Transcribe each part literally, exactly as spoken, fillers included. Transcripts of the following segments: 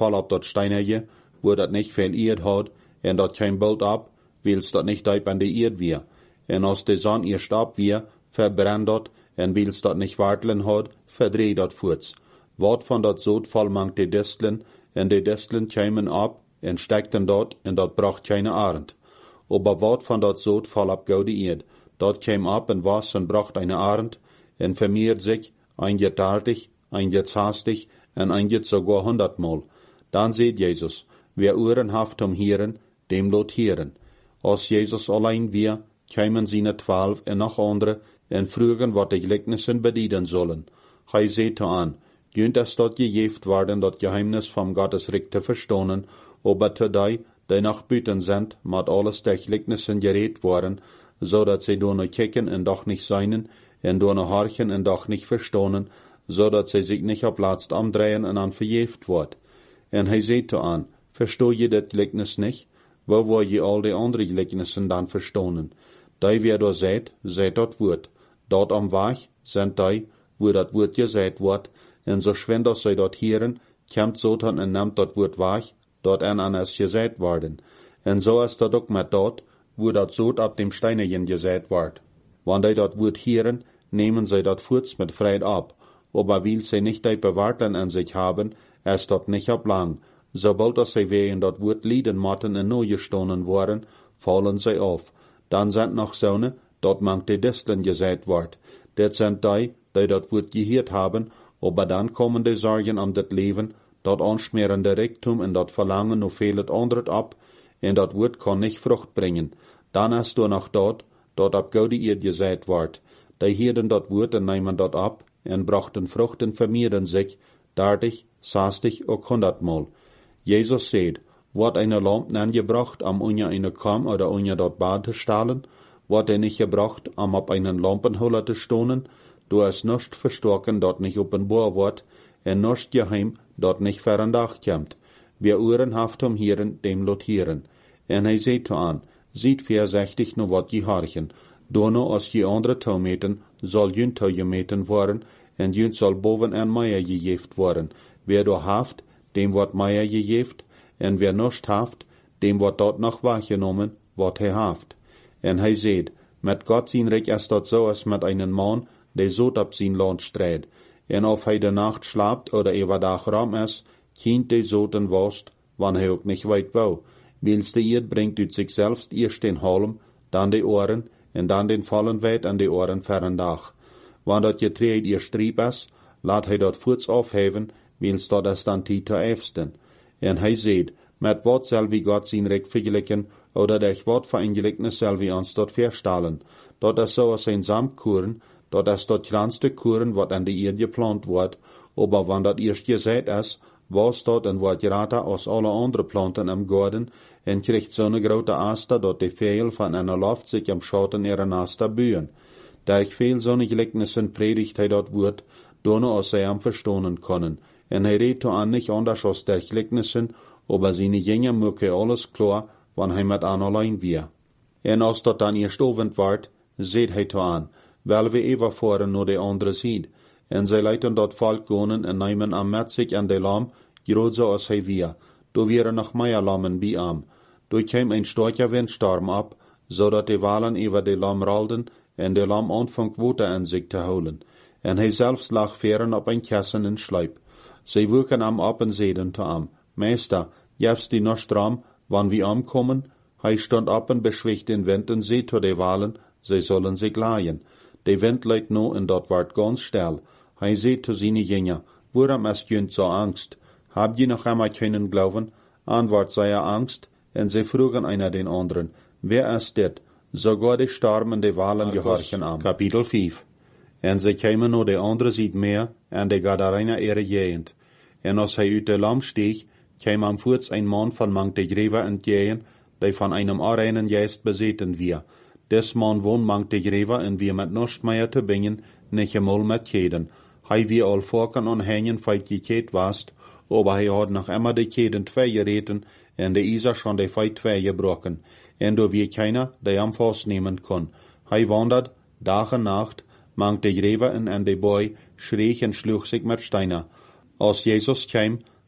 fall op dat steinerje, wo dat nicht veel eerd had, en dat kein bult ab, wils dat nicht diep an de eerd weer. En als de zon eerst ab weer, verbrennt dat, en wils dat nicht wartelen had, verdreht dat voorts. Wat van dat zootval mangt de destelen, en de destelen keimen ab, en stekten dat, en dat bracht keine arend. Aber wat van dat zootval ab goude eerd, dat keim ab en was en bracht eine arend, en vermeert sich, ein jetzt tartig, ein jetzt hastig, en ein jetzt sogar hundertmal. Dan seht Jesus, wer Ohren haft um Hieren, dem lot Hieren. Als Jesus allein wir, keimen seine twaalf en noch andere, en frugen wat de gelijknissen bedienen sollen. Hij seht an, jönt es dort gejeft worden, dat Geheimnis vom Gottesreich te verstonen, aber te die, die nach Büten sind, mat alles der Gelijknissen gereed worden, so dat sie dono kicken en doch nicht seinen, en dono horchen en doch nicht verstonen, so dat sie sich nicht op Platz amdrehen en an verjeft wordt. En hij seht an, verstoh je dat Gelijknis nicht? Wo wo je al die andere Gelijknissen dan verstonen? Die wer do seht, seht dat woord. Dort am Wach sind die, wo dat woord gezeit wordt, en so schwend als zij dat hieren, komt Satan en neemt dat woord wach, dort en an es gezeit worden. En so is dat ook met dat, wo dat zoot ab dem Steinerchen gezeit wordt. Wann die dat woord hieren, nehmen zij dat voorts met Fried ab, aber weil sie nicht die Bewarten an sich haben, ist dat nicht ab lang. Sobald als sie wegen dat woord lieden matten en neue gestonen worden, fallen sie auf. Dan sind noch Söhne, dat mangt de Disteln gezeit wordt. Dat sind die, die dat woord geheerd haben, aber dan kommen de Sorgen am dat Leben, dat ansmerende Reichtum en dat Verlangen noch vielet andret ab, en dat woord kann nicht Frucht bringen. Dan ist du noch dort, dat ab goude eerd gezeit wordt. Die heerden dat woord en nemen dat ab, en brachten Fruchten vermehren sich, dertig, zestig ook honderdmal. Jesus seht, wordt eine Lamp nan gebracht, am unja eine Kam oder unja dat Bad te stalen, wordt er nicht gebracht, am op einen Lampenhuller te stonen, du es nicht verstoken, dat nicht openbaar wordt, en nicht geheim, dat nicht verandach komt. Wer Ohren haft um Hieren, dem lot hieren. En hij seht an, sieht vierzechtig no wat je harchen, dono als je andere toometen, zal jün to gemeten worden, en jün zal boven en meier gejeft worden. Wer do haft, dem wordt meier gejeft, en wer nicht haft, dem wordt dat noch wahrgenommen, wat hij haft. En hij seht, met Gott zijn Reich ist dat so als met einen Mann, der so ab sein Land streit. En of hij de Nacht schlapt oder überdag ram is, kind de Soten wost, wann hij ook nicht weit wou. Wils de Eerd bringt uit sich selbst eerst den Halm, dann de Ohren, en dan den Fallen weit an de Ohren verandach. Wann dat Getreid ihr strieb is, laat hij dat voorts aufheven, wils dat is dan die te eifsten. En hij seht, met wat zal wie Gott zijn Recht vergelijken, oder durch wat voor een gelijkenis zal wie ons dat verstellen. Dat is zo als een Samtkuren, dat is dat kleinste Kuren, wat an de Eerd geplant wordt, aber wann dat eerst gezet is, was dat en wordt grater als alle andere planten im Garten, en krijgt zo'n grote Aster, dat de veel van een Loft zich am Schatten ihrer Aster bühen. Durch veel zo'n gelijkenissen predigt hij dat woord, dono als zij am verstonen können. En hij redt an nicht anders als der gelijkenissen, aber seine Jünger möge alles klar, wann hij met an allein wir. En als dat dan eerst ovend wordt, seht hij an, wel we even voren nur de andere ziet. En zij leiten dat volk gonen en nemen am met zich en de lam, groot zo als hij wir. Do wären noch mehr Lammen bij am. Do kwam een starker windstorm ab, zodat de Walen über de lam rolden en de lam anfangt water an sich te houden. En hij zelfs lag veren op een kessen en schleip. Zij woeken am ab en zeiden te am, Meester, jefst die noch stram, wann wir ankommen? Hij stond op en beschwicht den Wind en zei to de Walen, zij zullen sich laaien. De Wind leidt no en dat wordt ganz stil. Hij zei to seine Jünger, waarom ist jünt so Angst? Habt ihr noch einmal können glauben? Antwort sei er Angst, en sie frugen einer den anderen, wer ist dit? Sogar die stormende Walen gehorchen am. Kapitel vijf. En sie kämen no de andere ziet meer, en de Gadarener ihre Gegend. En als hij uit de lam steeg, käm am Furz ein Mann von mang de Gräber entgegen, die von einem Areinen Geist beseten wir. Des Mann wohnt mang de Gräber, en wir mit nichts mehr te bingen, nicht einmal mit Keden. Hij wie al vorken und hängen, feit gekät wast, aber hij had noch immer de Keden twee gereten, en de Isa schon de feit twee gebrochen, en do wie keiner, der am vastnehmen kon. Hij wandert, Tag en Nacht, mang de Gräber en en de Boy, schreeg en schluch sich mit Steiner. Als Jesus käm,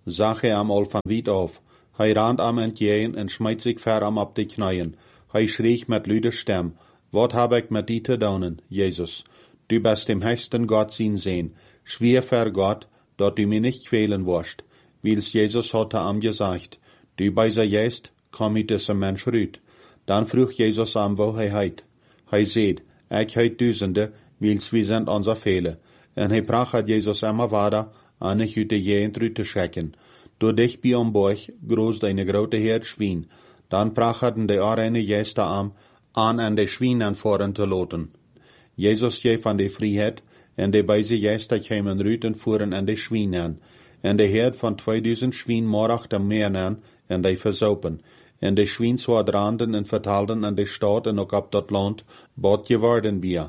zag hij am al van wiet af. Hij rand am entgegen en smijt zich ver am op de knieën. Hij schreef met luide stem, wat heb ik met die te doen, Jezus? Du bist dem höchsten Gott zijn Sehn. Schwer ver Gott, dat du mir nicht quälen wirst. Wils Jesus hatte am gesagt, du beiser jest, komm ich diesem Mensch rüt. Dann vroeg Jesus am, wo hij heit. Hij zeid, ik heit duizende, wils wir sind unser Fehler. En hij bracht Jesus immer weiter, an ich uit de jent rüt te schecken. Door dich bij om borg, groß deine grote Herd Schwien. Dann brachten de arene Jester am, an en de Schwienen voren te loten. Jesus je van de vrijheid, en de beise Jester kwamen rüt en voeren en de Schwienen. En de Herd van tweeduizend Schwien morachte meer aan, en de versaupen. En de Schwien zwaardranden en vertaalden aan de stad en ook op dat land, wat geworden wir.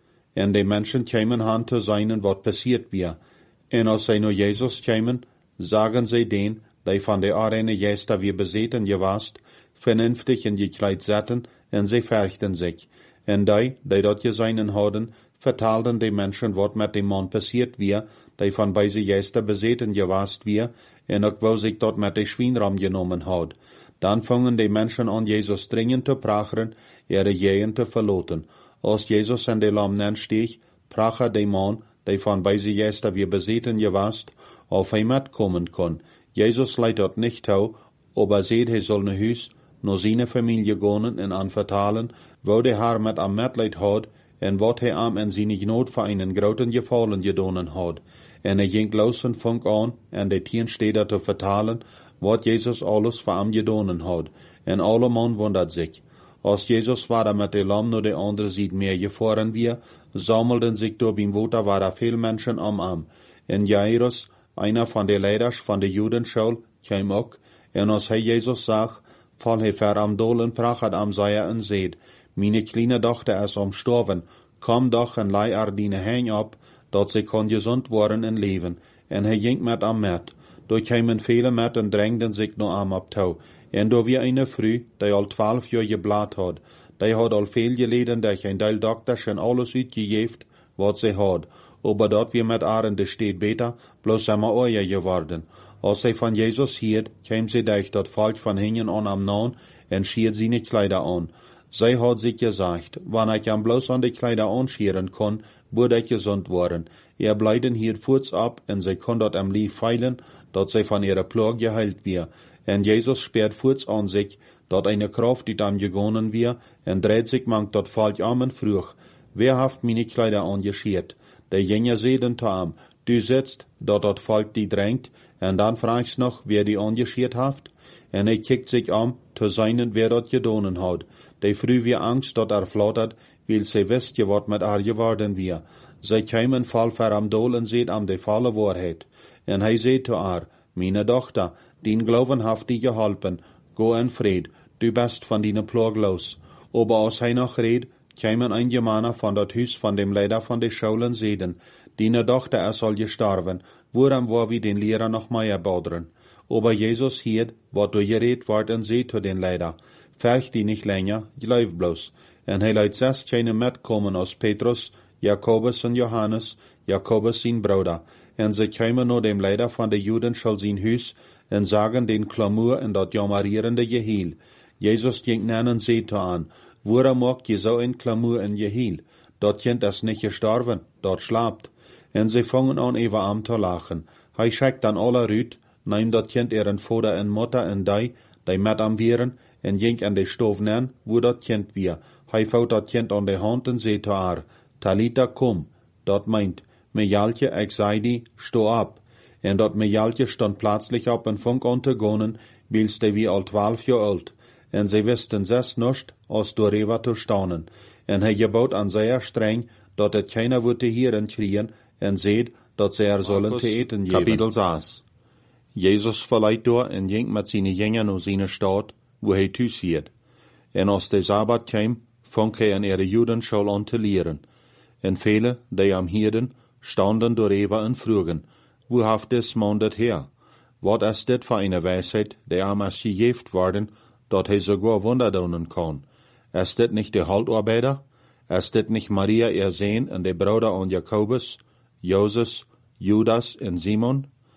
En de mensen kwamen aan te zijn wat passiert wir. En als zij naar Jesus kwamen, sagen zij den, die van de arene Jester wir bezeten gewast, vernünftig in gekleid zetten, en zij verchten zich. En die, die dat gezien hadden, vertaalden de mensen wat met dem man passiert wir, die van beise Jester bezeten gewast wir, en ook wo zich dat met de Schwienram genomen had. Dan vangen de mensen aan Jesus dringend te pracheren, ihre Jehen te verloten. Als Jesus en de lam steeg, prache de man, die van beise Jester wir bezeten gewast, auf hij metkommen kon. Jesus leidt dat nicht toe, aber seht hij soll ne huis, no seine Familie gonen en anvertalen, wo de haar met am metleid had, en wat hij am en seine Gnot voor einen groten gefallen gedonen had. En hij ging los en funk aan, en de tien steder te vertalen, wat Jesus alles voor am gedonen had. En alle man wundert zich. Als Jesus war met de lam nur de andere ziet meer gefahren wir, sammelten sich door beim Water waren veel mensen am am. En Jairus, einer von de leiders van de Judenschule, kwam ook, en als hij Jesus zag, val hij ver am dolen prachet am Seier en zeid, meine kleine Dochter is omstorven, kom doch en lei er dine heen op, dat ze kon gezond worden en leven. En hij ging met am met. Door kwamen vele met en drängden zich no am op touw. En door wie eine Frau, die al twaalf jaar geblaad had, die had al veel geleden, dat geen deel dokters en alles uitgegeven, wat ze had. Aber dat wir met haar in de steed beter, bloos immer oorje geworden. Als zij van Jesus hierd, kwam ze durch dat Volk van hingen an am Nahen en schiert seine Kleider an. Zij had zich gesagt, wann ich am bloos an de Kleider anschieren kon, würde ich gesund worden. Er bleiden hier voets ab, en zij kon dat am lief feilen, dat zij van ihrer Plage geheilt wir. En Jesus sperrt voets an sich, dat eine Kraft die am gegonnen wir, en dreht sich mangt dat Volk am en vroeg, wer haft meine Kleider angeschiert? Der Jünger sehen tam, du sitzt, dat dat Volk die drängt, en dan fragst noch, wer die angeschiert haft? En hij kijkt sich an, te seinen, wer dat gedonen had. Die früh wie Angst, dat er flattert, weil sie wisst je wat met haar geworden wir. Zij kwamen val ver am dol en seht am de volle Wahrheit. En hij zei te haar, meine Tochter, dien Glauben haft die geholpen, go en Fried, du bist van dine Plag los. Aber als hij noch red, kwamen ein Gemaner von dat Huis van dem Leider van de Schulen seden, dine Tochter er soll gestorben, woran war wie den Lehrer noch mehr bodren. Aber Jesus hiert, wat du gered ward en seht zu den Leider, ferch die nicht länger, glaub bloß. En hij leidt zes keine metkommen als Petrus, Jakobus en Johannes, Jakobus sein Bruder, en ze kwamen nur dem Leider van de Juden schall sein Huis, en sagen den Klamur en dat jammerierende Gehiel. Jesus ging nennen seht an, woran mag je so ein Klamur en Gehiel? Dat kind is nicht gestorben, dat schlapt. En ze fangen an even am te lachen. Hij schickt dan alle rüt, neemt dat kind ihren Vater en Mutter en die, die met am vieren, en ging an de stoof nen, wo dat kind wir. Hij vouwt dat kind aan de hand en zei te haar, Talita kom, dat meint, Mejaltje, ik zei die, sto ab. En dat Mejaltje stond plötzlich op en funk an te gonen, wils de wie al twaalf jaar oud. En zij wisten zes nicht, als door Eva te staunen. En hij gebot an zeer streng, dat het keiner würde hieren kriegen, en zeid, dat zij er sollen te eten geven. Kapitel zes. Jesus verleiht door en ging met zijn jünger naar zijn stad, wo hij thuis hield. En als de Sabbat kwam, fang hij in ihre Judenschule an te leren. En vele, die am hielden, standen door Eva en vroegen, wo haft des man dat her? Wat is dit voor eine wijsheid, die am als gegeven worden, dat hij sogar Wunder doen kan? Is dit nicht de Haltarbeiter? Is dit nicht Maria ihr Sehn en de Bruder an Jakobus, Joses, Judas en Simon?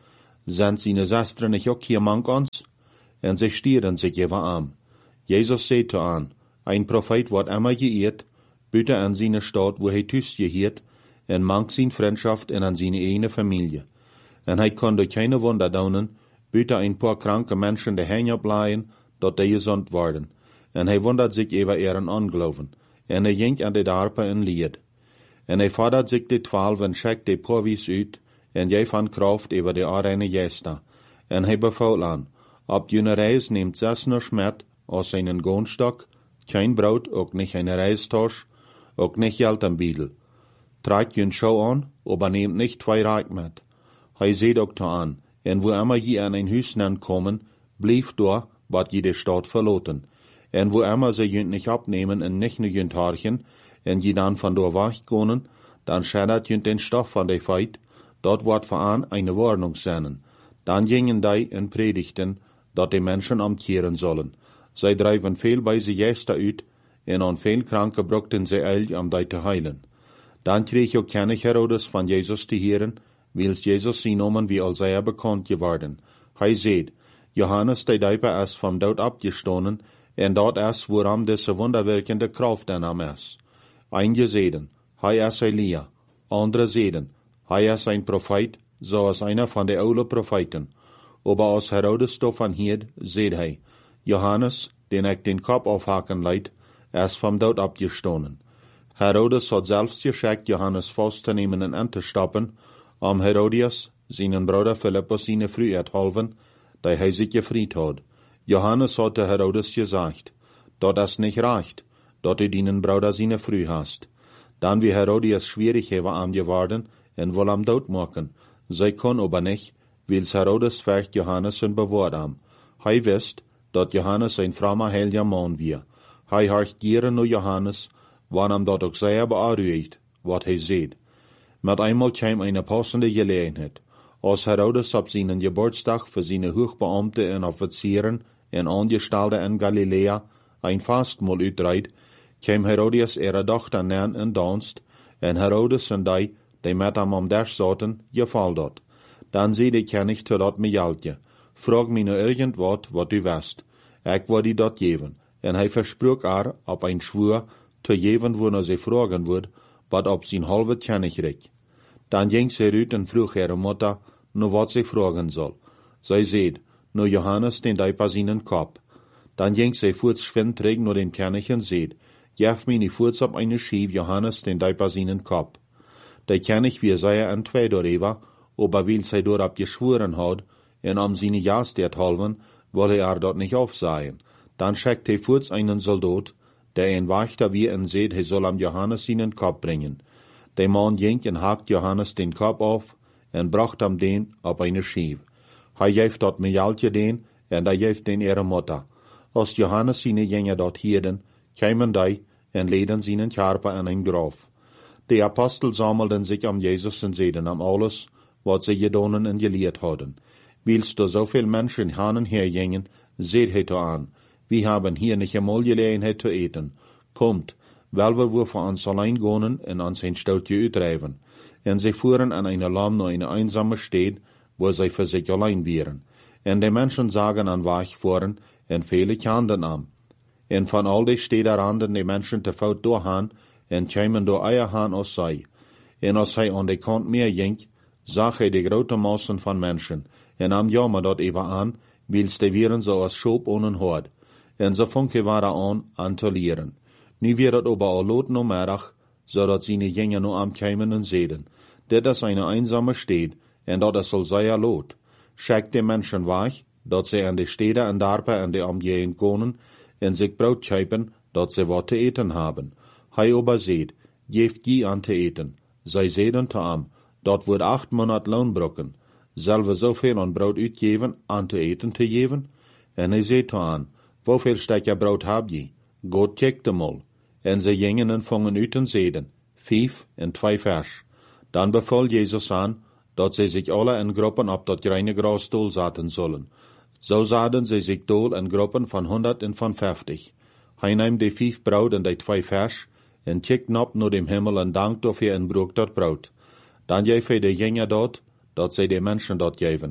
Zijn seine Zestren nicht ook hier mank ons? En zij stieren zich even aan. Jezus zei te aan, ein Prophet wordt immer geëerd, buiten aan zijn stad, wo hij thuis geheert, en mank zijn vriendschaft en aan zijn ene familie. En hij kon door keine Wunder doen, buiten ein paar kranke Menschen de heen opleien, dat die gezond worden. En hij wundert zich over ihren Ongeloven. En hij ging aan de darpen en lied. En hij fordert zich de twaalf en schickt de porwies uit, en jij van kraft over de arene jesta. En hij beval aan, op jene reis neemt zes nur met, aus seinen Gohnstock, kein Brot, ook nicht eine Reistosch, ook nicht Geld am Biedel. Tragt jün Schau an, aber nehmt nicht zwei Reich mit. Hij seht ook da an, en wo immer je an ein Hüsnen kommen, blieb da, wat je de Stadt verloten. En wo immer sie jünt nicht abnehmen en nicht ne jünt harchen, en je dan van door weggonen, dan schädert jünt den Stoff van de Feit, dort wordt vooraan eine Warnung sennen. Dan gingen die en predigten, dat de Menschen amtieren sollen. Zij drijven veel bij ze gäste uit, en aan veel kranken brokten ze eil om die te heilen. Dan kreeg ook König Herodes van Jezus te heren, wils Jezus sie nomen wie al sehr bekannt geworden. Hij zei, Johannes de Dijper is vom dood abgestonen, en dat is waarom deze wonderwerkende kracht in hem is. Einige zeiden, hij is Elia, andere zeiden, hij is een Prophet, zoals einer van de oude Propheten. Aber als Herodes davon hielt, zei hij, Johannes, den ik den Kopf aufhaken leid, is vom dood abgestonen. Herodes had zelfs geschickt, Johannes vastzunehmen en aan te stoppen, om Herodias, seinen Bruder Philippus, seine Früh erhalven, die hij sich gefried had. Johannes had te Herodes gesagt, dat es nicht reicht, dat du deinen Bruder seine Früh hast. Dann wie Herodias schwierig hewa am geworden, en wohl am dood maken. Zij kon aber nicht, wils Herodes fecht Johannes en bewaard am. Hij wist, dat Johannes ein frommer heiliger Mann wir. Hij harcht gieren no Johannes, wann am dat ook sehr bearuigt, wat hij zeed. Met einmal kwam eine passende Gelegenheit. Als Herodes op seinen Geburtstag für seine Hochbeamte en Offizieren en Angestellte in Galilea ein Fastmahl uitreid, kwam Herodias ihre Tochter nähen in Danst, en Herodes en die, die met hem am Tisch zaten, gefall dat. Dan zei de König te dat Mijaltje, frag mij nu irgendwat, wat u wist. Ik wil die dat geven. En hij versprach er, op een schwur, te geven, wanneer ze vragen wordt, wat op zijn halve König reik. Dan ging ze uit en vroeg ihre Mutter, nu wat ze vragen soll. Zij zei, nu Johannes den Dijper seinen Kopf. Dan ging ze voorts schwind terug naar den König en zei, geef mij nu voorts op eine Schief Johannes den Dijper seinen Kopf. Der König wie sehr en twee darüber, aber weil sie dort geschworen hat, en um seine Jastert halven, wolle er dort nicht aufsehen. Dann schickt er kurz einen Soldat, der ein Wächter wie en seht, er soll am Johannes seinen Kopf bringen. Der Mann ging en hakt Johannes den Kopf auf, en bracht am den auf eine Schief. Er geeft dort Mijaltje den, en er geeft den ihre Mutter. Als Johannes seine Jünger dort hielden, kämen die, en leden seinen Körper in ein Grab. Die Apostel sammelten sich am Jesus und sehen am alles, was sie gedonen und gelehrt hadden. Willst du so viel Menschen hin und her gingen, seht heto an, wir haben hier nicht einmal Gelegenheit zu eten. Kommt, weil wir wo für uns allein gehen und uns ein Stoutje uitreiben. Und sie fuhren an eine Lamm nach eine einsame Stadt, wo sie für sich allein wären. Und die Menschen sagen an Weg fuhren, und viele kannten am. Und von all die Städten rannten die Menschen te fout doorgaan, en kwamen door eier haan als zij. En als hij aan de kant meer ging, zag hij de grote massen van mensen, en nam jammer dat even aan, wils de wieren zoals schoop ohne hoort. En ze vonken waren aan, aan te leren. Nu weer het aber al lot no middag, zodat zijn jingen no am kwamen en zeiden, dit is een einsame stad, en dat is al zeer lot. Schickt de mensen weg, dat ze aan de steden en dorpen en de omgeving konen, en zich brood krijpen, dat ze wat te eten hebben. Hij aber seht, geeft je aan te eten. Zij zeiden te hem, dat wordt acht monat loon brokken. Zullen we zoveel aan brood uitgeven, aan te eten te geven? En hij zei te hem, hoeveel stukje brood heb je? God kijkt mal. En ze gingen en vangen uit en zeiden, vijf en twee vers. Dan beval Jezus aan, dat zij zich alle in groepen op dat reine grasstoel zaten zullen. Zo zaten zij zich dool in groepen van honderd en van vijftig. Hij nam de vijf brood en de twee vers, en kijkt op naar dem Himmel en dankt dafür en broek dat brood. Dan geef hij de jingen dat, dat zij de mensen dat geven.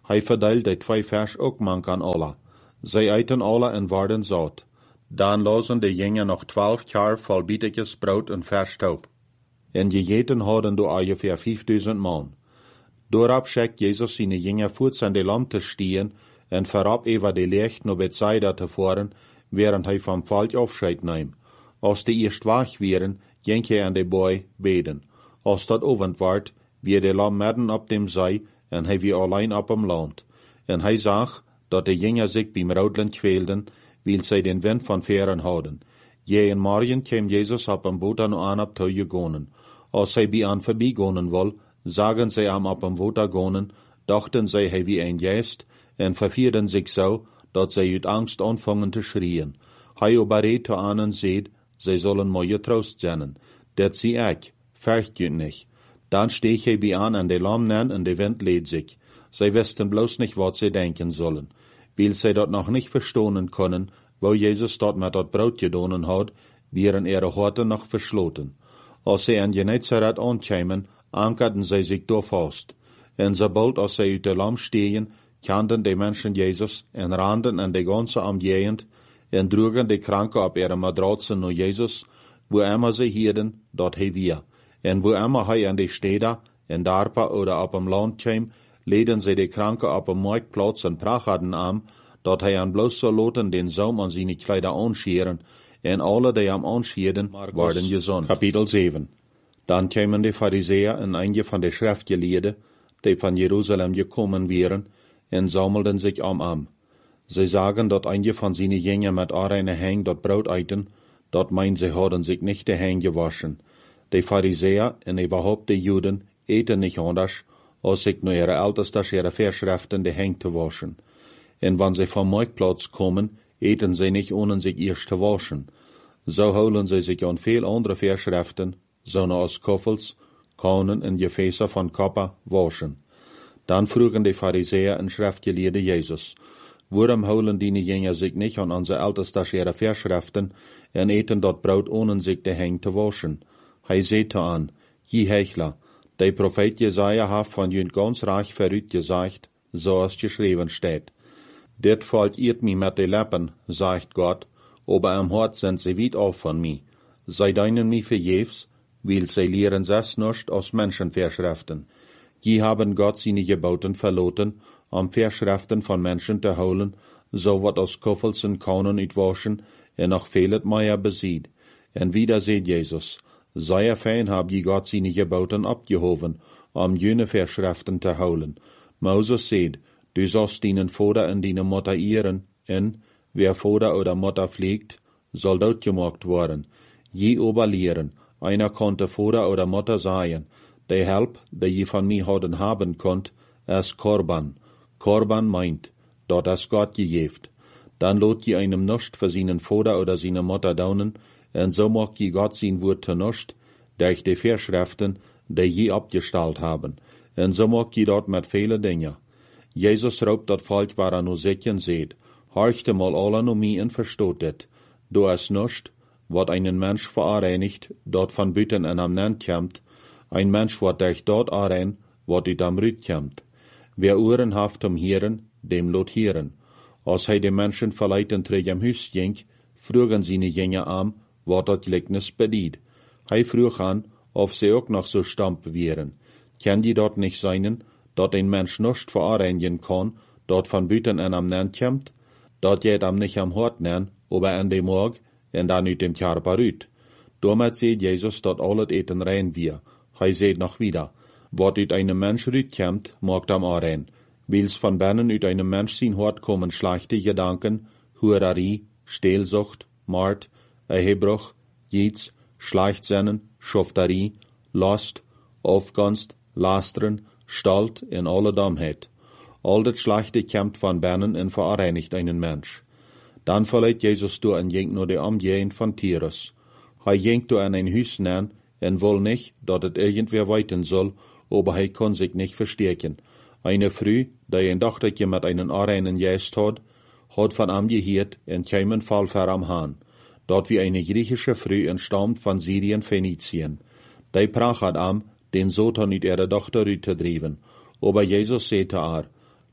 Hij verdeelt de twee vers ook mank aan alle. Zij eten alle en worden zout. Dan lozen de jongen nog twaalf jaar vol bietetjes brood en vers stoop. En gegeten hadden door ongeveer vijfduizend man. Doorop schickt Jezus zijn jongen voets aan de lam te stieren en verab over de licht naar Bethsaida te voeren, während hij van volk afscheid neemt. Als de eerst wach wären, ging hij aan de boy beden. Als dat ovend wordt, wie de lam midden op dem zij, en hij wie alleen op hem land. En hij zag, dat de jongen zich bij Roodland kwelden, wil zij den wind van veren houden. Je en morgen kwam Jezus op een boot aan op te gonen. Als hij bij aan voorbij gonen wil, zagen zij hem op een boot gonen, dachten zij hij wie een geest, en vervierden zich zo, dat zij uit angst aanvangen te schreien. Hij obereed te aan en zeid, zij zullen mooie troost zijn. Dat zie ik, fürcht je niet. Dan steeg hij bij aan en de lam nen en de wind leed zich. Zij wisten bloos niet wat zij denken zullen. Weil zij dat nog niet verstonen kunnen, wo Jezus dat met dat brood gedaan had, wären ihre Horten noch versloten. Als zij in Genezareth aankwamen, ankerden zij zich door vast. En sobald als zij uit de lam stegen, kenden de mensen Jezus en randen in de ganze omgegend en droegen de kranken op ihre matratsen naar Jezus, wo immer zij hielden, dat hij weer. En wo immer hij in de steden, in Darpa oder op hem land kwam, leden zij de kranken op een marktplaats en prachten aan, dat hij aan bloos zou laten den zoom aan zijn kleider aanscheren, en alle die hem aanscheren, worden gezond. Kapitel zeven. Dan kwamen de Pharisäer en einige van de schriftgeleerden, die van Jeruzalem gekommen waren, en sammelden zich om hem. Zij zagen dat einige van zijn jongen met arene heng dat brood eten, dat meinen zij hadden zich niet de heng gewaschen. De Pharisäer en überhaupt de Juden eten niet anders, als zich naar ihre Ältestes ihre Verschriften de heng te waschen. En wann sie vom Marktplatz kommen, eten sie nicht ohne sich erst zu waschen. So holen sie sich an viel andere Verschriften, so als Koffels, Kaunen en Gefäße von Kopper waschen. Dann frugen die Pharisäer en Schriftgelehrte Jesus, warum holen die Jünger sich nicht an unsere Ältestes ihre Verschriften en eten dat brood ohne sich de heng te waschen? Hij seht an, je Hechler, der Prophet Jesaja hat von jünd ganz reich verrückt gesagt, so als geschrieben steht. Dit volk eert mich mit de Lippen, sagt Gott, aber am Hort sind sie weit auf von mir. Zij deinen mich verjefs, weil sie lehren das nicht aus Menschenverschriften. Je haben Gott seine Geboten verloten, um Verschriften von Menschen zu holen, so wat aus Koffels en Kaunen uitwaschen, en noch vielet mehr besieht. En wieder seht Jesus, sehr fein hab je Gott seine Geboten abgehoven, um jene Verschriften zu holen. Moses seht, du sollst deinen Vater und deine Mutter ehren, en, wer Vater oder Mutter pflegt, soll dort gemacht worden. Je oberlehren, einer konnte Vater oder Mutter sein, der Help, der je von mir hadden haben konnt, ist Korban. Korban meint, dort es Gott gegeft. Dann lot je einem nicht für seinen Vater oder seine Mutter daunen, en so macht je Gott sein Wort zu nicht, durch die Verschriften, die je abgestellt haben. En so macht je dort mit viele Dinge. Jesus raubt dat volk waar er nu zitten seht, horchte mal alle nu mij en verstoot dit. Du es nicht, wat einen Mensch vereinigt, dort von Büten en am Nend kämmt, ein Mensch wat durch dort arein, wat ut am Rüt kämmt. Wer Ohren haft um Hieren, dem lot Hieren. Als hij de Menschen verleiten terug am Hus ging, frugen seine Jünger am, wat dat Gleichnis bediet. Hij vroeg an, of sie ook noch so stamp wären. Kann die dort nicht seinen, dat ein Mensch nicht vereinigen kann, dort von Büten en am Nend kämmt, dat geht am nicht am Hort nen, aber an dem Morg, en dan uit dem Körper rüt. Damit seht Jesus, dat alles eten rein wir. Hij seht noch wieder, wat uit einem Mensch rüt kämmt, mogt am arein. Wils von binnen uit einem Mensch sein Hort kommen schlechte Gedanken, Hurerie, Stehlsucht, Mord, Ehebruch, Jieds, Schleichtsinnen, Schufterie, Lust, Aufgunst, Lasteren, Stalt en alle Dummheit. Al dat schlechte kämmt von binnen en vereinigt einen Mensch. Dann verleiht Jesus door en jenkt nur de Omgehend von Tyrus. Hij jenkt door an ein Hus nen en will nicht, dat het irgendwer weiten soll, aber hij kann sich nicht verstärken. Eine Früh, die ein Dochtertje mit einen areinen Geist hat, hat von am gehiert en keimen Fall ver am Hahn. Dort wie eine griechische Früh entstammt von Syrien, Phönizien. Die prach hat am, den Sohn mit ihrer Tochter rüt te driven. Aber Jesus sagte haar,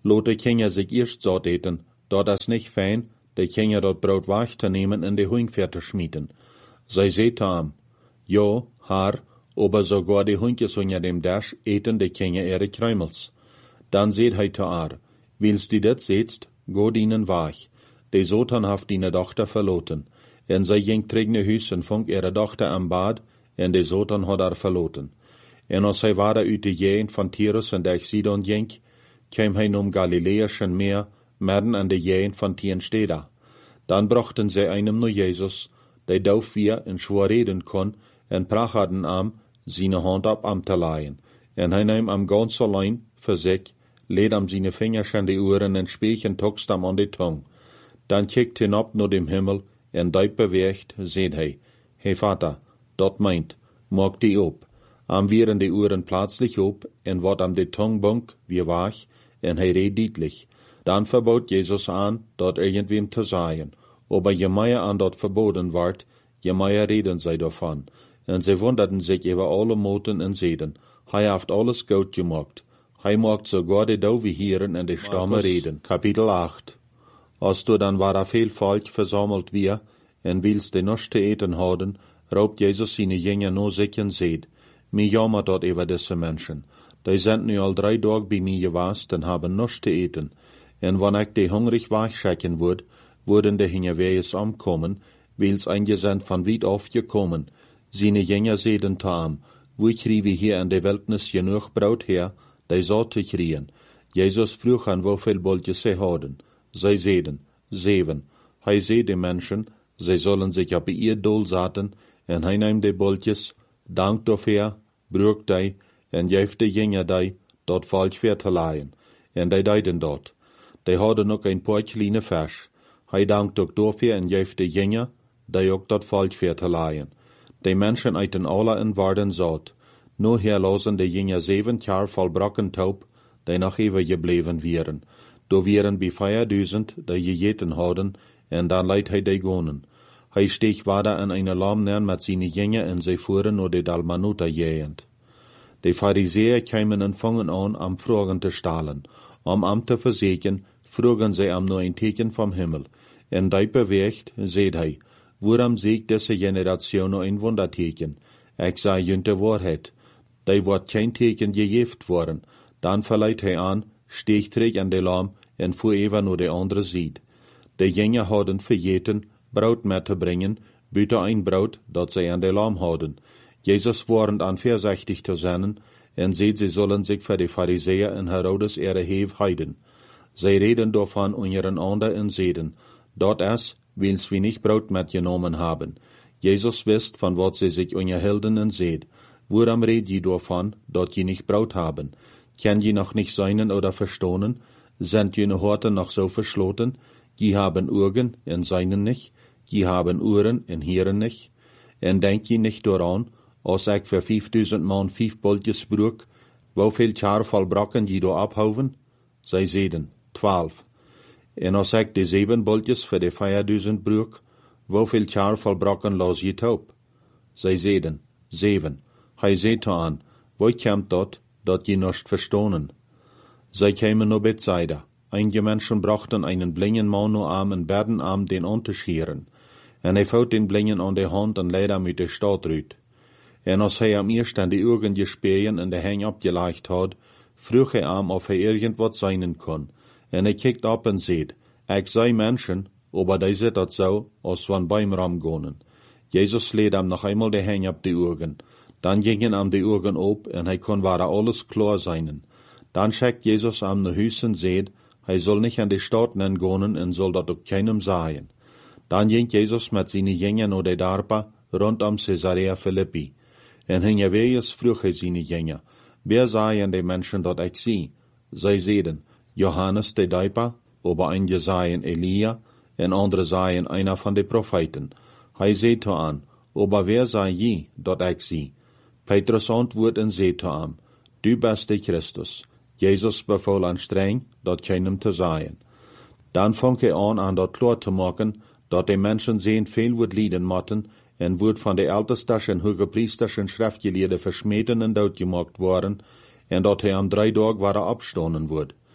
lot de Kinder sich erst zot eten, dort das nicht fein, de Kinder dort Brot wach te nemen en de Huingverte schmieden. Zij seht am, jo, haar, aber sogar de Hunkjes unter dem Dasch eten de Kinder ihre Kräumels. Dann seht hei te ar, willst du dat sehtst, go dienen wach. De Sotan haft dine Tochter verloten, en zij ging trigne huis en vond ihre Tochter am Bad, en de Sotan had haar verloten. En als hij waren uit de gegend van Tyrus en der Sidon ging, kwam hij om Galiläischen Meer, midden an de gegend van Tiensteda. Dan brachten zij einem nur Jesus, der dauf wir en schwor reden kon, en prachaden am, seine Hand ab am te leihen. En hij neem am ganz allein, für sich, leed am seine Fingers an die Ohren en spechen tokst am an die Tong. Dan kijkt hij op naar dem Himmel, en duip beweegt, zeet hij, hey Vater, dat meint, mag die op. Am wieren die Ohren plötzlich op, en wat am de Tongbunk wie wach, en hij reed dietlich. Dan verbot Jesus an, dort irgendwem te sagen. Aber je mehr an dort verboten ward, je mehr reden zij davon. En zij wunderten sich über alle Moten en Zeden. Hij haft alles gut gemacht. Hij macht sogar de Dove hieren en de Stamme reden. Kapitel acht. Als du dann war er viel Volk versammelt wir, en willst de nichts te eten houden, raubt Jesus seine Jünger no sich en seed. Mir jammert dort über diese Menschen. Die sind nu al drei Tage bei mir gewast en haben nichts te eten. En wann ich die hungrig wachschicken würd, würden die Hingerwehes ankommen, weil's eingesandt von weit auf gekommen. Seine Jünger sehen tam, wo kriegen wir hier in der Wildnis genug Brot her, die so zu kriegen. Jesus frug an, wie viel Boltjes sie haben. Sie sehen, sieben. Hij seh die Menschen, sie sollen sich auf ihr Dol saten, en hij neemt die Boltjes, dankt dafür, brucht die, en geeft de Jünger die, dort falsch für te leihen. En die deiden dort. Die hadden ook een paar kleine Vers. Hij dankt ook dafür en geeft de Jünger, die ook dort falsch für te leihen. Die Menschen eiten alle en waren zat. Nu herlosen de Jünger zeven jaar volbrachen taub, die noch even gebleven wären. Do wären bij vierduizend, die gegeten hadden, en dan leidt hij die gonen. Hij steeg weiter in eine Lamnern mit seine Jünger en sie fuhren nur de Dalmanuta jehend. Die Pharisäer kämen en fangen an, am Fragen te stellen. Am am te verseken, fragen sie am nur ein Teken vom Himmel. En die beweegt, seht hij, woran siegt diese Generation nur ein Wunderteken? Ich sei jünte Wahrheit. Die wird kein Teken gejeft worden. Dann verleiht hij an, steeg terug an de Lam, en fuhr even nur de andere sieht. De Jünger hadden vergeten, Brot mit te bringen, büte ein Brot, dat sie an de Lam hadden. Jesus warnt an vorsichtig zu sein, en seht, sie sollen sich für die Pharisäer en Herodes ihre Hev heiden. Sie reden davon unseren Ander en Seden. Dort es, wils wir nicht Brot mitgenommen haben. Jesus wisst, von wat sie sich unterhalten en seht. Woran red je davon, dort je nicht Brot haben? Kann je noch nicht seinen oder verstohnen? Sind jene Horten noch so verschloten? Je haben Augen, en seinen nicht. Je haben Ohren, en hieren nicht. En denk je nicht daran, als ich für vijfduizend Mann vijf Boltjes brug, wieviel jaar volbrachen je do abhouden? Zij zeiden, twaalf. En als ik de zeven Boltjes voor de vierduizend brug, wieviel jaar volbrachen los je taub? Zij zeiden, zeven. Hij zeide aan, wo komt dat, dat je nicht verstohnen? Zij kämen nur Bethsaida. Einige Menschen brachten einen blinden Mann nur am en berden am den unterschieren. En hij fout den blinden an de hand en leid am uit de stad uit. En als hij am eerst an die Augen gespähen en de heng abgelegt had, vroeg hij am, of hij irgendwas sein kon. En hij kijkt op en seht, ik sei Menschen, aber die zit dat zo, als van beim Ram gonen. Jesus leed am noch einmal de heng ab die Augen. Dan gingen am die Augen op, en hij kon ware alles klar sein. Dan schickt Jesus am ne Hüs en seht, hij soll nicht an die Stadt nen gonen en soll dat ook keinem sagen. Dan ging Jesus mit seine Jünger no de Darpa, rund am Caesarea Philippi. En hingerwees vroeg hij seine Jünger, wer seien die Menschen dat ik zie? Zij zeiden, Johannes de Daiper, aber einige seien Elia, en andere seien einer von de Propheten. Hij zeete an, aber wer sei je dat ik zie? Petrus antwoord en zeete am, du bist de Christus. Jesus beval an streng, dat keinem te sagen. Dan fang hij an, an dat klar te maken, dat de Menschen sehen veel wordt lieden motten, en wordt van de ältesten en hogepriesterschen schriftgeleerden versmeten en doodgemaakt worden, en dat hij am drei Tag waar abstonen wordt.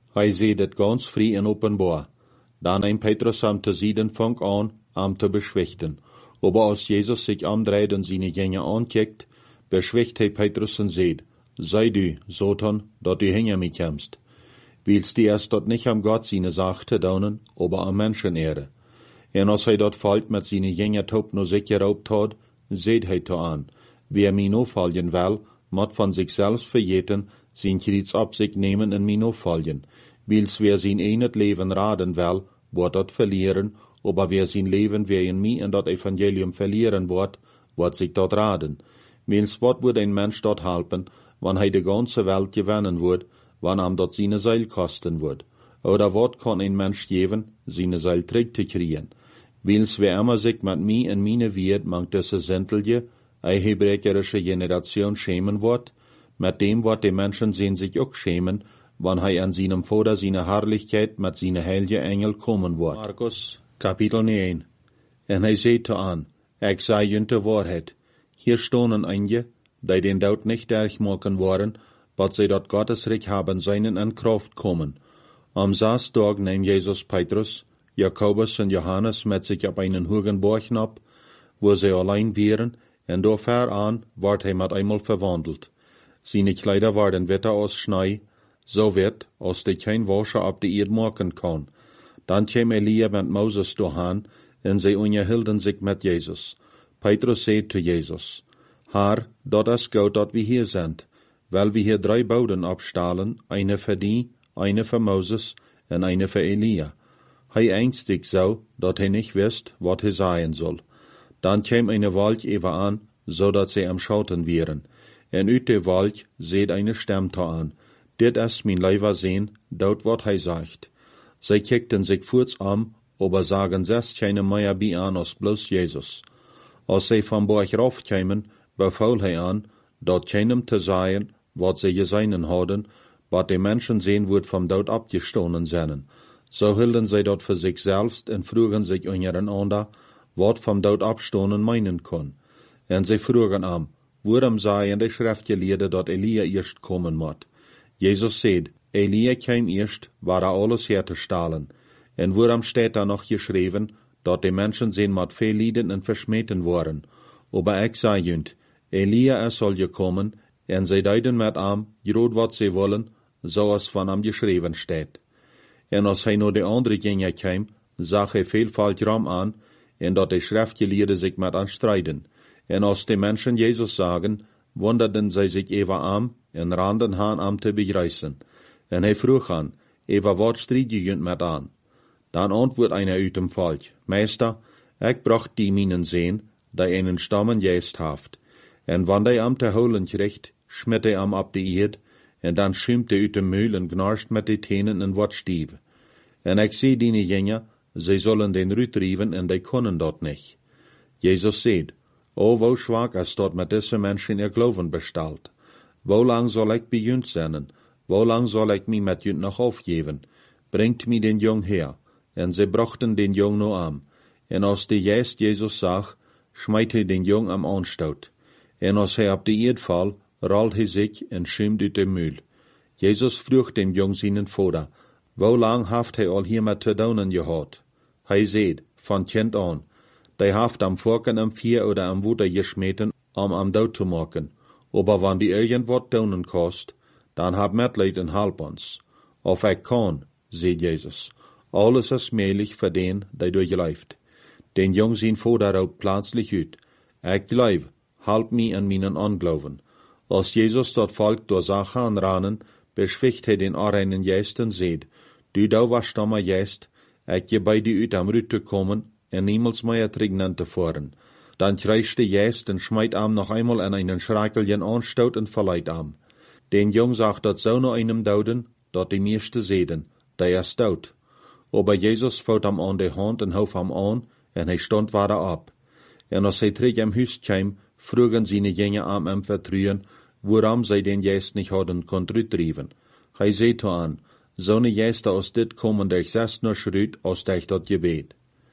Hij seht het ganz frei en openbaar. Dan ein Petrus am te zieden fang an, am te beschwichten. Aber als Jesus sich amdreht und seine Jünger ankickt, beschwicht hij Petrus und seht, sei du, Satan, dat du hinter mich kämst. Willst du erst dort nicht am Gott seine Sache daunen, aber am Menschenehre. En als hij dat fällt mit seine Jünger taub no sich geraubt hat, seht hij to an, wer mir no fallen will, mat von sich selbst verjeten, sein Kreuz ab sich nehmen en mir no fallen. Wils wer sein einet Leben raden will, wird dat verlieren, aber wer sein Leben wegen mir in dat Evangelium verlieren wird, wird sich dort raden. Wils wat wird ein Mensch dort helfen, wann hij de ganze Welt gewinnen wird, wann am dort seine Seil kosten wird. Oder wat kann ein Mensch geben, seine Seil trägt zu kriegen. Wils wer immer sich mit mir in meine Wert mangt diese Sintelje, eine hebräerische Generation schämen wird, mit dem wird die Menschen sehen sich auch schämen, wann hij an seinem Vater seine Herrlichkeit mit seine heilige Engel kommen wird. Markus, Kapitel neun. En hij seht an, ich sei jünte Wahrheit. Hier stonen einige, die den Tod nicht durchmachen wollen, but sie dort Gottesreich haben seinen in Kraft kommen. Am Samstag nahm Jesus Petrus, Jakobus und Johannes mit sich auf einen hohen Berg ab, wo sie allein wären, und da fahr an, ward hij mit einmal verwandelt. Seine Kleider waren wetter aus Schnee, so wird, als die kein Wascher ab die Erde machen kann. Dann kam Elia mit Moses dahin, und sie unterhielten sich mit Jesus. Petrus sagt zu Jesus, Herr, dat is gut, dat wir hier sind, weil wir hier drei Bauden abstahlen, eine für die, eine für Moses und eine für Elia. Hij ängstigt so, dat hij nicht wisst, wat hij sagen soll. Dann kam eine Wolk über an, so dat sie am Schauten wären. En uit de Wolk seht eine Stimme an. Dit is mein Leiber sehen, dort wat hij sagt. Sie kickten sich kurz an, aber sagen selbst keine mehr bei an als bloß Jesus. Als sie vom Berg raufkämen, befahl hij an, dort keinem zu sagen, wat sie gesehen hadden, wat die Menschen sehen wird vom Tod abgestohlen seien. So hielten sie dort für sich selbst und frugen sich untereinander, wat vom Tod abstohlen meinen kann. Und sie frugen am, worum seien die Schriftgelehrten, dat Elia erst kommen moet. Jesus sagt, Elia kam erst, war er alles herzustellen. Und worum steht da noch geschrieben, dat die Menschen sehen mit viel Lieden und verschmähten worden. Aber ich sage jünt, Elia er soll gekommen, und sie deuten mit am, grod wat sie wollen, so als von am geschrieben steht. Und als hij nur die andere Jünger kam, sah er vielfalt Ram an, und dat die Schriftgelehrten sich mit anstreiten. Und als die Menschen Jesus sagen, wunderten sie sich über am, und randen han am te begreißen. Und hij vroeg an, über wat strijd je mit an? Dann antwoord einer uit dem Volk, Meister, ich bracht die minen sehen, die einen Stammen jäst haft. Und wann die am te holen kriegt, schmitt er am ab die Erd, und dann schimmt er uit dem Mühl und gnarscht mit die Tänen in wat stief. Und ich seh die Jünger, sie sollen den Rüt rieven, und die können dort nicht. Jesus sagt, o, wo schwach ist dort mit diesen Menschen ihr Glauben bestellt. Wo lang soll ich bei jünt sein? Wo lang soll ich mich mit jünt noch aufgeben? Bringt mir den Jung her. Und sie brachten den Jung nur an. Und als die Geist Jesus sah, schmeit er den Jung am Anstaut. Und als er ab die Erd fall, rollt er sich und schimmt uit dem Mühl. Jesus frug den Jung seinen Vater, wo lang haft er all hiermit zu daunen gehad? Hij seht, von Kind an, die haft am Forken am Vier oder am Wuter geschmeten, um am Dood zu machen. Aber wann die irgendwat daunen kost, dann hab Mitleid und halb uns. Of ich kann, seht Jesus, alles ist möglich für den, der durchläuft. Den Jung sein Vater raubt plötzlich ut. Ich glaub, halb mi an meinen Anglauben. Als Jesus dort Volk durch Sache anranen, beschwicht er den Areinen Geist und seht, du da warst dammer Geist, ich geh bei dir ut am Rüte kommen, en niemals mehr Trägnen zu fahren. Dann kreischt der Geist und schmeit am noch einmal an einen Schrekelchen anstaut und verleiht am. Den Jung sagt dat so noch einem dauden, dat die meiste sehen, der ist tot. Aber Jesus fällt am an die Hand und hauf am an, und hij stond weiter ab. Und als hij terug am Hüst kam, frugen seine Jünger am ihm vertrüen, woran sie den Geist nicht hadden kontrütrieben. Hij seht an, so ne Geister aus dit kommen durch sest nur schrüt aus durch dat Gebet.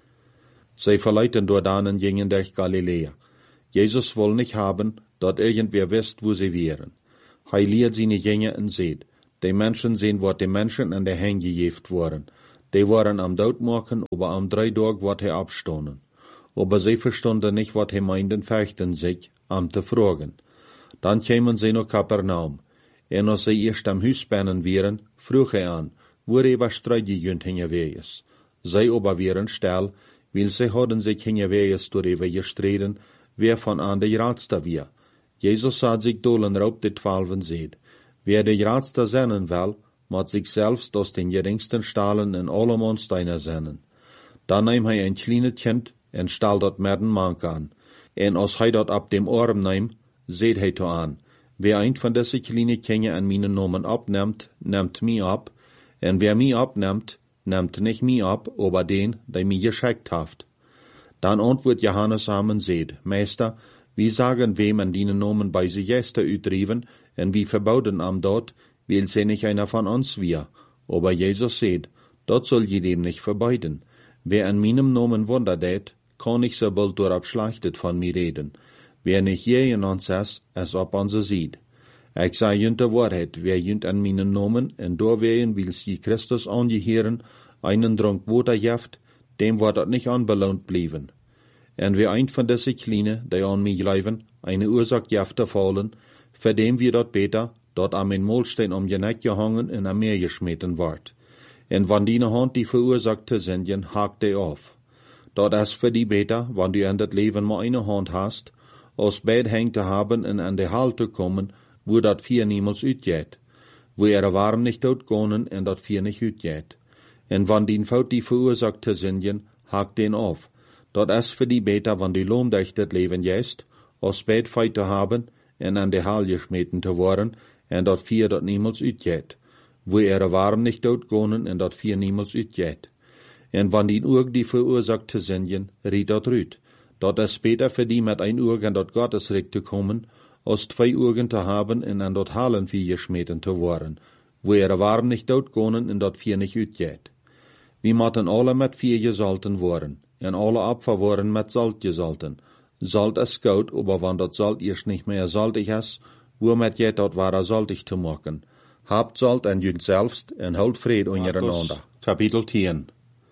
Sie verleiten dort an und gingen durch Galiläa. Jesus woll nicht haben, dat irgendwer wisst, wo sie wären. Hij lehrt seine Jünger und seht, Die Menschen sehen, wat die Menschen an der Hänge gejeft worden. Die waren am Doodmachen, aber am drei Tag wat hij abstonden. Aber sie verstunden nicht, wat hij meinden, fechten sich, am te fragen. Dann kämen sie nach Kapernaum. En als sie erst am Huis binnen wären, vroeg hij aan, wo er was strijdgegund hingewees. Zij aber wären still, weil sie hadden sich hingewees door even gestreden, wer von an de raadste weer. Jesus had zich dolen op de twaalfen zeed. Wer de raadste zennen wil, moet zich selbst aus den geringsten Stahlen in alle Mondsteine zennen. Dan neem hij een kleine kind en stal dat met een mank aan. En als hij dat op dem arm neemt, zeed hij to aan. Wer een van deze kleine kinderen aan mijn namen opneemt, neemt mij op. En wer mij opneemt, neemt nicht mij op, aber den, der mij geschickt haft. Dan antwoordt Johannes aan en zeed, Meester, wie sagen wem an dienen Namen bei sich Gäste uitdrieven, en wie verbauden am dort, weil sie nicht einer von uns wir. Aber Jesus seht, dort soll je dem nicht verbeiden. Wer an meinem Namen Wunder tät, kann ich so bald durchab schlachtet von mir reden. Wer nicht je in uns ist, es ob uns sieht. Ich sage jünt der Wahrheit, wer jünt an meinen Namen, en doorwehen will sie Christus angehören, einen Drunk Water jeft, dem wird dat nicht anbelohnt blieben. En wer ein von diese Kleine, die an mich leiben, eine Ursache jefte fallen, für dem wir dort beter, dort am in Molstein um je Neck gehangen en am Meer geschmeten ward. En wann die Hand die verursachte Sünden, hakt die auf. Dort ist für die beter, wann du in das Leben mal eine Hand hast, aus Bett hängt zu haben en an die Halt zu kommen, wo dat vier niemals uitgeht. Wo er warm nicht totgonen en dat vier nicht uitgeht. En wann die Faut die verursachte Sünden, hakt den auf. Dort ist für die beter, wann die Lohn durch das Leben jest, aus Bett feit zu haben, en an die Hal geschmeten zu worden, en dat vier dat niemals uitgeht. Wo er warm nicht totgonen en dat vier niemals uitgeht. En wann die Urg die verursachte Sünden, riet dat rüt. Dort ist später für die mit ein Urg an dat Gottesrecht zu kommen, aus zwei Urgen zu haben en an dat Halen vier geschmeten zu worden. Wo er warm nicht totgonen en dat vier nicht uitgeht. Wir motten alle mit vier gesalten worden, en alle Opfer worden mit Salt gesalten. Salt ist gut, aber wann dat Salt erst nicht mehr saltig ist, womit jet dat ware saltig zu machen. Habt Salt en jünt selbst, en holt Fried untereinander. Kapitel tien.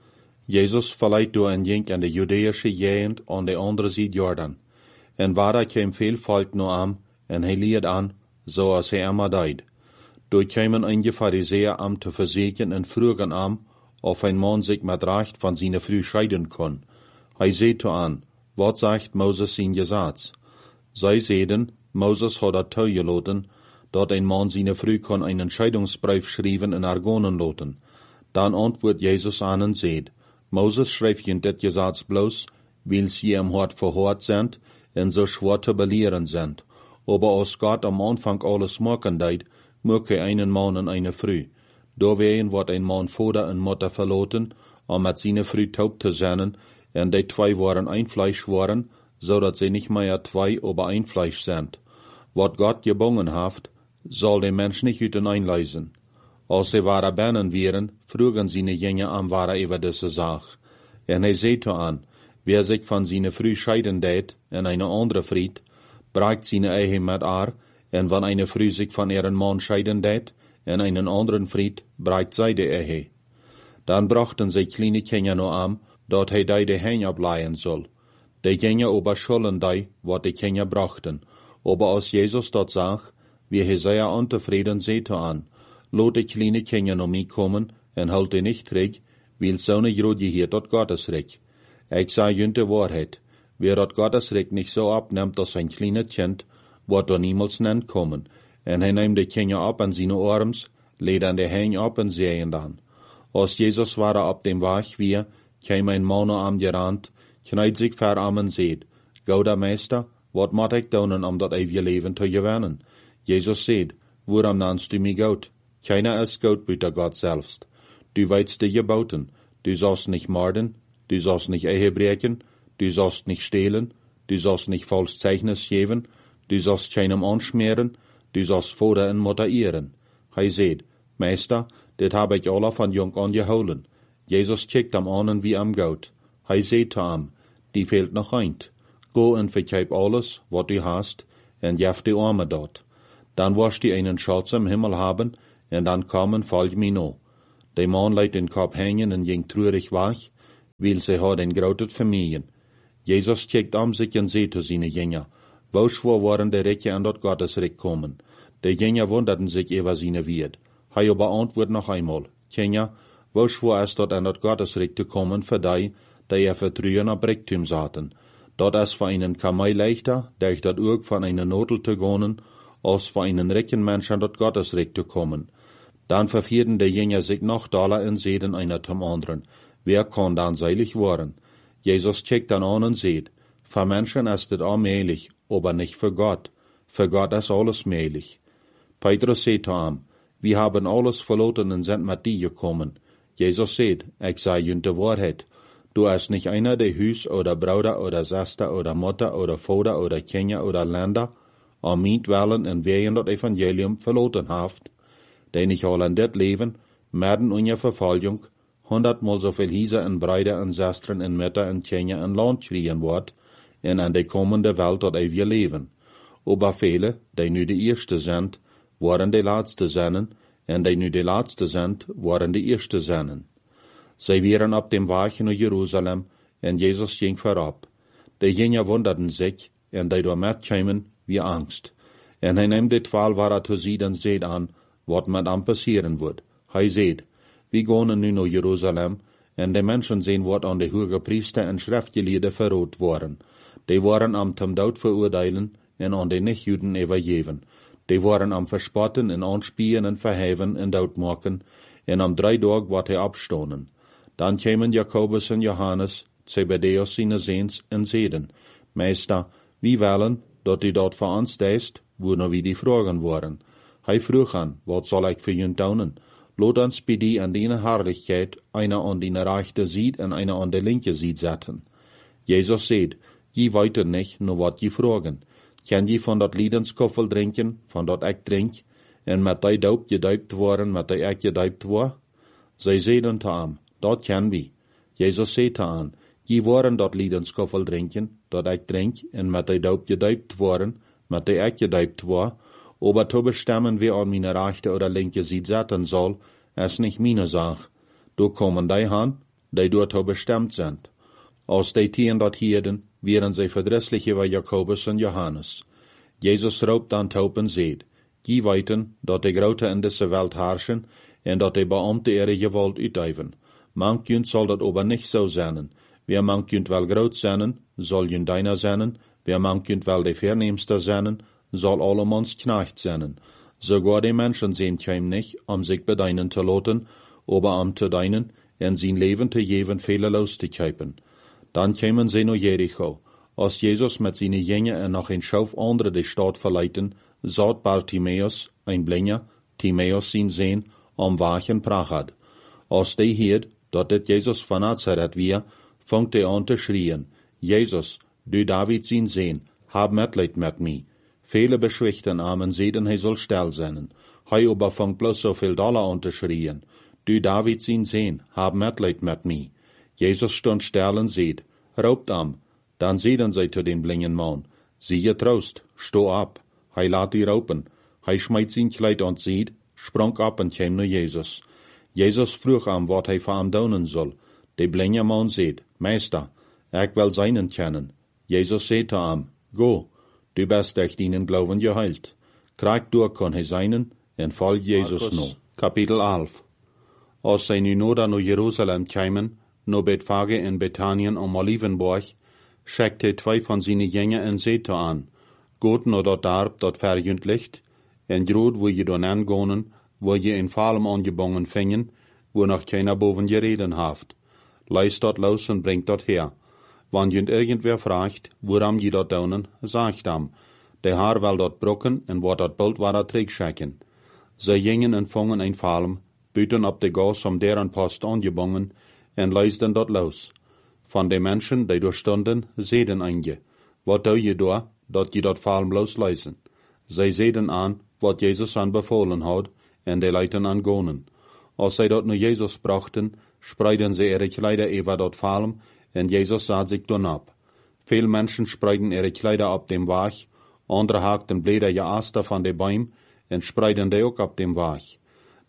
Jesus verleiht door en jink an de Judäische Gegend an de andere Seite Jordan. En waar kwam veel volk no am, en hij leert an, zoals hij immer deed. Door kwamen einige Pharisäer am te verzekeren en vroegen am, of ein man sich met recht van zijn vrouw scheiden kon. Hij zei to an, wat zegt Moses zijn Gesetz? Zij zeiden, Moses had dat toegelaten, dat ein man zijn vrouw kon einen Scheidungsbrief schrijven en argonen laten. Dan antwoordt Jezus an en zeid, Moses schreef je dit Gesetz bloos, weil sie im Hort verhoord sind, en so schwer te belehren sind. Aber als Gott am Anfang alles machen deed, möge einen Mann en eine Frau. Doorwegen wordt ein Mann Vater en Mutter verloten, om met seine Frau taub te zijn, en die zwei waren ein Fleisch worden, zodat sie nicht mehr zwei, aber ein Fleisch sind. Wat Gott gebungen haft, soll der Mensch nicht hineinleisen. Als sie waren binnen wären, frugen sie ne Jenge am ware über diese Sach. En hij zei an, wer sich von seine Frau scheiden deed, en eine andere Fried, bragt seine Ehe mit haar, en wann eine Frau sich von ihren Mann scheiden deed, en einen anderen Fried, bragt zij de Ehe. Dan brachten sie kleine Kinder no am, dat hij die de Hen ableihen soll. Die Kinder ober schulden die, wat die Kinder brachten. Aber als Jesus dat zag, wie hij sehr unzufrieden seete an, lot die kleine Kinder no mij kommen, en holt die nicht terug, weil so ne Jode hier dat Gottesrecht. Ich sage jünt de Wahrheit, wer dat Gottesrecht nicht so abnimmt als ein kleines Kind, wird er niemals nennt kommen. En hij neemt de Kinder ab an seine Arms, lädt an de Hen ab en sehen dan. Als Jesus war op dem Weg wie, kam ein Mann am gerannt, kneit sich ver am en seed, Gouda Meester, wat moet ik doen om dat eeuwige leven te gewinnen? Jesus seed, waarom nennst du mich Gott? Keiner ist Gott buiten Gott selbst. Du weißt die Geboten, du sollst nicht morden, du sollst nicht Ehe brechen, du sollst nicht stehlen, du sollst nicht falsch Zeichnis geben, du sollst keinem anschmieren, du sollst Vater en Mutter ehren. Hij seed, Meester, dit heb ik alle van jong an gehouden. Jesus kijkt hem an wie am Gott. Hij zei te hem, die fehlt nog eind. Go en verkijp alles, wat du hast, en jef die Arme dort. Dan wirst du einen Schatz im Himmel haben, en dan komen, volg me no. De man liet den kop hängen en ging treurig weg, weil ze had een grote familie. Jezus kijkt om zich en zei tot zijn jünger, wo schwor waren de Rijke aan dat Gottesreich komen. De jünger wunderten sich über seine Wied. Hij aber antwoord nog einmal, Kinder, wo schwor es dat aan dat Gottesreich te komen für die, die er vertrouwen op Reichtum zaten. Dat is voor einen Kamei leichter, durch dat ook van einen Nodel te gaan, als voor einen reichen Mensch aan dat Gottesreich te komen. Dan vervierden de jünger sich noch daler en zeiden einer zum anderen, wer kann dan seilig worden? Jesus checkt dann an und seht, für Menschen ist es allmählich, aber nicht für Gott. Für Gott ist alles mählich. Petrus sagt zu ihm, wir haben alles verloren und sind mit dir gekommen. Jesus sagt, ich sage ihnen die Wahrheit. Du hast nicht einer, der Hüs oder Bruder oder Schwester oder Mutter oder Vater oder Kinder oder Länder am Mietwellen und wegen das Evangelium verloren haft, der nicht all in dit Leben, mitten in der Verfolgung, hundertmal so viel Hieser und Brüder und Schwestern und Mütter und Kinder und Land schreien wird, in an der kommende Welt dat wir leben. Aber viele, die nu die Erste sind, waren die Letzte seinen, und die nu die Letzte sind, waren die Erste seinen. Sie waren auf dem Weg nach Jerusalem, und Jesus ging vorab. Die Jünger wunderten sich, und die da mitkamen, wie Angst. Und er nimmt die Twaalf war zu sie und seht an, was mit ihm passieren wird. Er seht, wir gehen nu nach Jerusalem, und die Menschen sehen, was an die hohen Priester und Schriftgelehrten verrot waren. Die waren am zum Tod verurteilen und an die Nichtjuden übergeben. Die waren am Verspotten und Anspielen und Verheven und Tod machen, und am drei Tag wat er abstonen. Dann kämen Jakobus und Johannes, Zebedeus seine Sehns, und seiden, Meister, wie wollen, dat du dort für uns deist, wo noch wie die Fragen waren. Hij vroeg an, wat soll ich für ihn tun? Lot uns bei die an deine Herrlichkeit, einer an deine rechte Seite und einer an der linke Seite setzen. Jesus sagt, je weiter nicht, nur wat je fragen. Kann je von dat Liedenskoffel trinken, von dat ich trink, en met die Daup gedäupt worden, met die ich gedäupt war? Zij zeiden te hem, dat kan wie. Jesus zei te aan, je waren dat Liedenskoffel drinken, dat ich trink, en met die Daup gedäupt worden, met die ich gedäupt war, aber zu bestimmen, wer an meine rechte oder linke Seite setzen soll, ist nicht meine Sache. Du kommen die han, die dort bestimmt sind. Als die Tieren dort hielten, wären sie verdrisslich über Jakobus und Johannes. Jesus raubt dann taub und seht, die weiten, dat die Grote in dieser Welt herrschen, en dat die Beamte ihre Gewalt uitüben. Manchjünd soll dat aber nicht so sein. Wer manchjünd wel groot sein, soll jünd deiner sein, wer manchjünd wel de Verneemste sein, soll allemans Knecht sein. Sogar die Menschen sehen keim nicht, um sich bedeinen zu lassen, aber um zu deinen, en sein Leben zu geben, fehlerlos zu kämpfen. Dann kämen sie nach Jericho. Als Jesus mit seinen Jüngern noch ein Schauf andere die Stadt verleiten, saht Bartimäus, ein Blinder, Timäus sein Sehn, am Wachen prachat. Als die hiert, dat dit Jesus von Nazareth wir, fangt er an zu schrien, Jesus, du David sein Sehn, hab Mitleid mit mir. Viele beschwichten Amen sehen, er soll still sein. Hei aber fangt bloß so viel Dollar an zu schrien, du David sein Sehn, hab Mitleid mit mir. Jesus stund still und seht, raubt am. Dann seiden sie zu dem blinden Mann, siehe Trost, steh ab. Hei lat die raupen. Hei schmeit sein Kleid und sieht, sprang ab und käm nur Jesus. Jesus frug am, wat hij für ihm tun soll. Der blinde Mann seht, Meister, ich will seinen kennen. Jesus seht zu ihm, go, du bist durch deinen Glauben geheilt. Krieg durch kann er seinen, und folg Jesus no. Kapitel elf. Als sie nu noda nach Jerusalem kämen, no Bethphage in Bethanien am Olivenberg, schickte zwei von seinen Jüngern und seht an, Gott no dort darb, dort verjündlicht, en grod wo je don angehen, wo je in Falm angebungen fingen, wo noch keiner boven gereden haft. Leist dort los und bringt dort her. Wann jünd irgendwer fragt, woran je dort daunen, sagt am, der Haar will dort brocken, en wat dort bald war er trägschicken. Sie gingen und fangen ein Falm, büten ab de Gas um deren Post angebungen, en leisten dort los. Von den Menschen, die dort stunden, sehen einige, wat tau je da, dat je dort Falm losleisen. Sie sehen an, wat Jesus anbefohlen hat, en die Leuten angonen. Als sie dort nur Jesus brachten, spreiden sie ihre Kleider über dort Falm, en Jesus sah sich dann ab. Viele Menschen spreiden ihre Kleider ab dem Weg, andere hakten Blätter ja Aster von den Bäumen, en spreiden die auch ab dem Weg.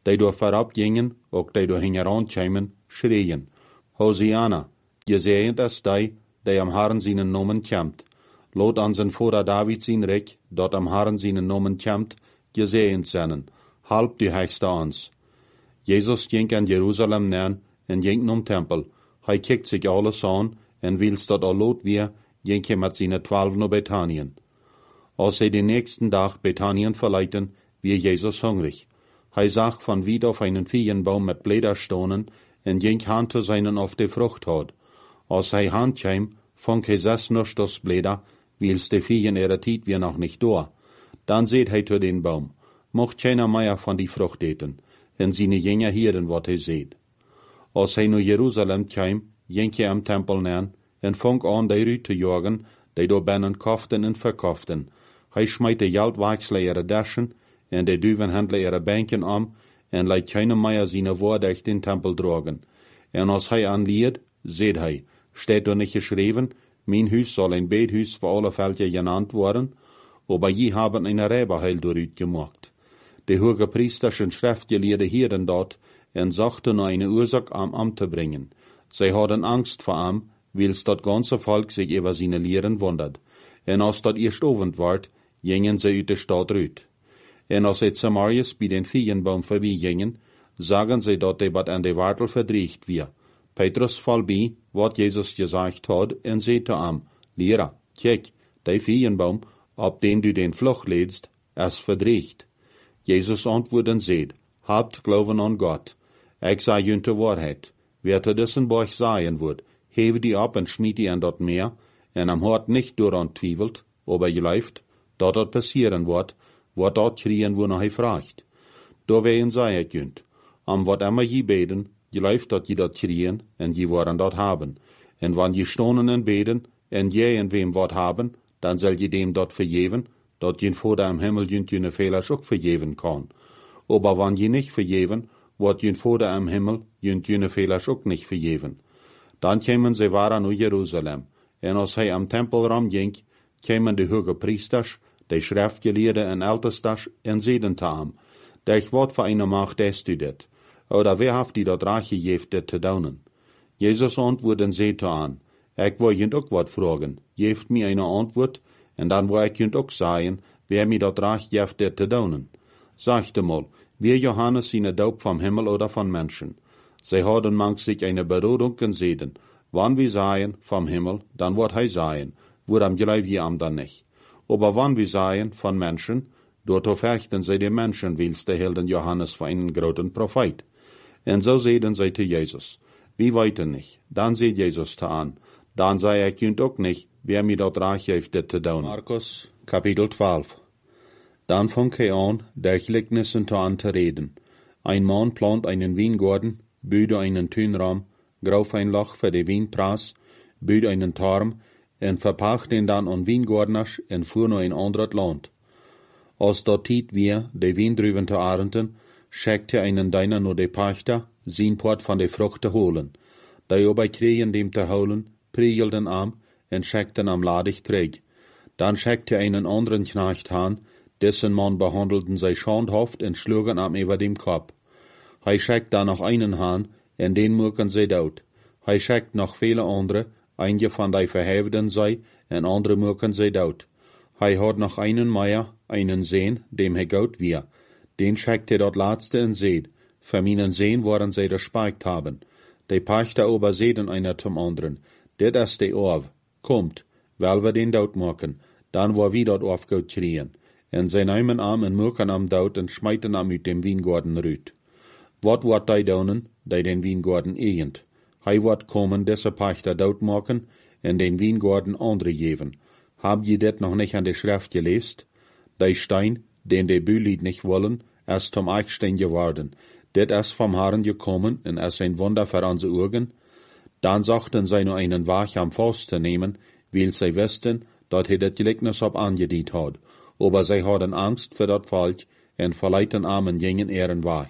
die door verab gingen, ook die door hingeran kwamen, schreien, Hosianna, gezegend is die, die am Herrn zijn nomen komt. Lot an zijn Vader David zijn rijk, dat am Herrn zijn nomen komt, gezegend zijn. Halb die Heichste ans. Jesus ging an Jerusalem neer en ging nom Tempel. Hij kijkt zich alles aan en wils dat al lot weer, ging hij met zijn twaalf naar Bethanien. Als hij den nächsten dag Bethanien verleiten, wie Jesus hungrig. Hij zag van wie auf einen Feigenbaum met Blätter stonen en ging hand te seinen auf de Frucht had. Als hij hand kwam, fang hij zes noch das Blätter, wils de Feigen ihre Tiet weer nog nicht door. Dan seht hij zu den Baum, mocht keiner mehr von die Frucht eten, en seine Jünger hieren wat hij seht. Als hij naar Jerusalem kwam, ging hij am Tempel neer en fang an die Rüt te jagen, die door binnen koften en verkoften. Hij smijt de Geldwechsler ihre Daschen en de Duvenhändler ihre Bänken am en leidt keiner mehr seine Worte echt den Tempel dragen. En als hij anliert, seht hij, steht er nicht geschrieben, mein Hus soll ein Bethuis für alle Völker genannt worden, aber je haben eine Räberheil dorüt gemacht. Die hohe priesterschen Schriftgelehrten hieren dort en sagten nur eine Ursache am Amt zu bringen. Sie hatten Angst vor ihm, wils das ganze Volk sich über seine Lehren wundert. En als dat erst Abend ward, gingen sie uit de Stadt rüt. En als sie Samarias bei den Feigenbaum vorbeigingen, sagen sie dat de wat an de Wartel verdriecht wir. Petrus fall bei, wat Jesus gesagt hat, en seht am, Lehrer, kijk, de Feigenbaum, ob den du den Flucht lädst, es verdriecht. Jesus antwoordt en seht, habt Glauben an Gott. Ich sei jünte Wahrheit. Wer te dessen Borch sagen wird, hebe die ab en schmied die an dat Meer, en am Hort nicht daran twiebelt, aber geläuft, dat dat passieren wird, wat dat kriegen, wo noch hij fragt. Da wehen sei ich jünt. Am wat immer je beten, geläuft dat je dat kriegen, en je worden dat haben. En wann je stonen en beten, en je en wem wat haben, dan zal je dem dat vergeven, dat je Vader im Himmel jünt jene Fehlers ook vergeven kan. Aber wann je nicht vergeven, wordt je Vader im Himmel jünt jene Fehlers ook nicht vergeven. Dan kämen ze waren naar Jerusalem, en als hij am Tempelraum ging, kämen de hoge priesters, de schriftgeleerden en ältestas en zeiden te hem, dat wat voor eine Macht hast du dit, oder wer haft die dat recht gegeven dit te doen? Jesus antwoordde en zei te aan, ik wil je ook wat vragen, geeft mir eine antwoord, en dan wil ik je ook zeggen, wer mir dat recht geeft dit te doen. Sagte mal, wie Johannes seine Doop vom Himmel oder von Menschen? Sie hadden manch sich eine Berodung en zeiden, wann wir seien vom Himmel, dann wird hij seien, woran gleich wir am dann nicht. Aber wann wir seien von Menschen, dort verfechten sie die Menschen, wils der Helden Johannes für einen großen Prophet. Und so seiden sie zu Jesus, wie weiter nicht. Dann sieht Jesus te an, dann sei ich jünt auch nicht, wer mir dort reich heeft dit te doen. Markus, Kapitel zwölf. Dann fang er an, der Gleichnissen te an zu reden. Ein Mann plant einen Weingarten, büde einen Tünraum, grauf ein Loch für die Weinpras, büde einen Turm, en verpacht den dann an Weingardners en fuhr naar een ander Land. Als dat tijd weer de Weindruven te arenten, schickte einen deiner nur de Pachter, zijn Port van de Frucht te holen. Die obei kregen dem te holen, priegelden am, en schickten am ladig träg. Dann schickte einen anderen Knecht an, dessen Mann behandelten zij schandhaft en schlugen am über dem Kopf. Hij schickt dann noch einen Hahn, en den mucken zij dood. Hij schickt noch viele andere, einige von die Verhäften sei, en andere mucken zij dood. Hij had noch einen Meier, einen Sehn, dem hij goud wir. Den schickt er dat laatste en seed. Für meinen Sehn worden zij respekt haben. De Pachter ober seeden einer zum anderen. Dit is de Orv. Kommt, weil wir den dood machen, dann war wir dat Orv goud kriegen. En zij nemen am en mucken am dood en schmeiten am uit dem Weingarten rüt. Wat wordt die doen, die den Weingarten egend? Hij wordt komen deze Pachter dood maken en den Weingarten andere geven. Hab je dit nog nicht an de Schrift geleest? Die Stein, den de Bülied nicht wollen, ist zum Eichstein geworden. Dit is vom Herrn gekommen en is ein Wunder für unsere Augen. Dann sagten sie nur einen Wach am Faust zu nehmen, weil sie wussten, dat hij das Gleichnis op angediet had. Aber sie hadden Angst für dat Volk en verleiten armen gingen ihren Wach.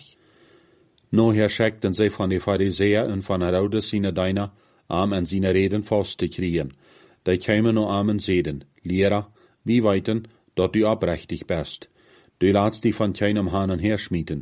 Nachher schickten sie von den Pharisäer und von Herodes seine Diener, am an seine Reden fast zu kriegen. Die kämen nur am und seiden, Lehrer, wie weiten, dat du abrechtig bist. Du lässt die von keinem Hahn herschmieden.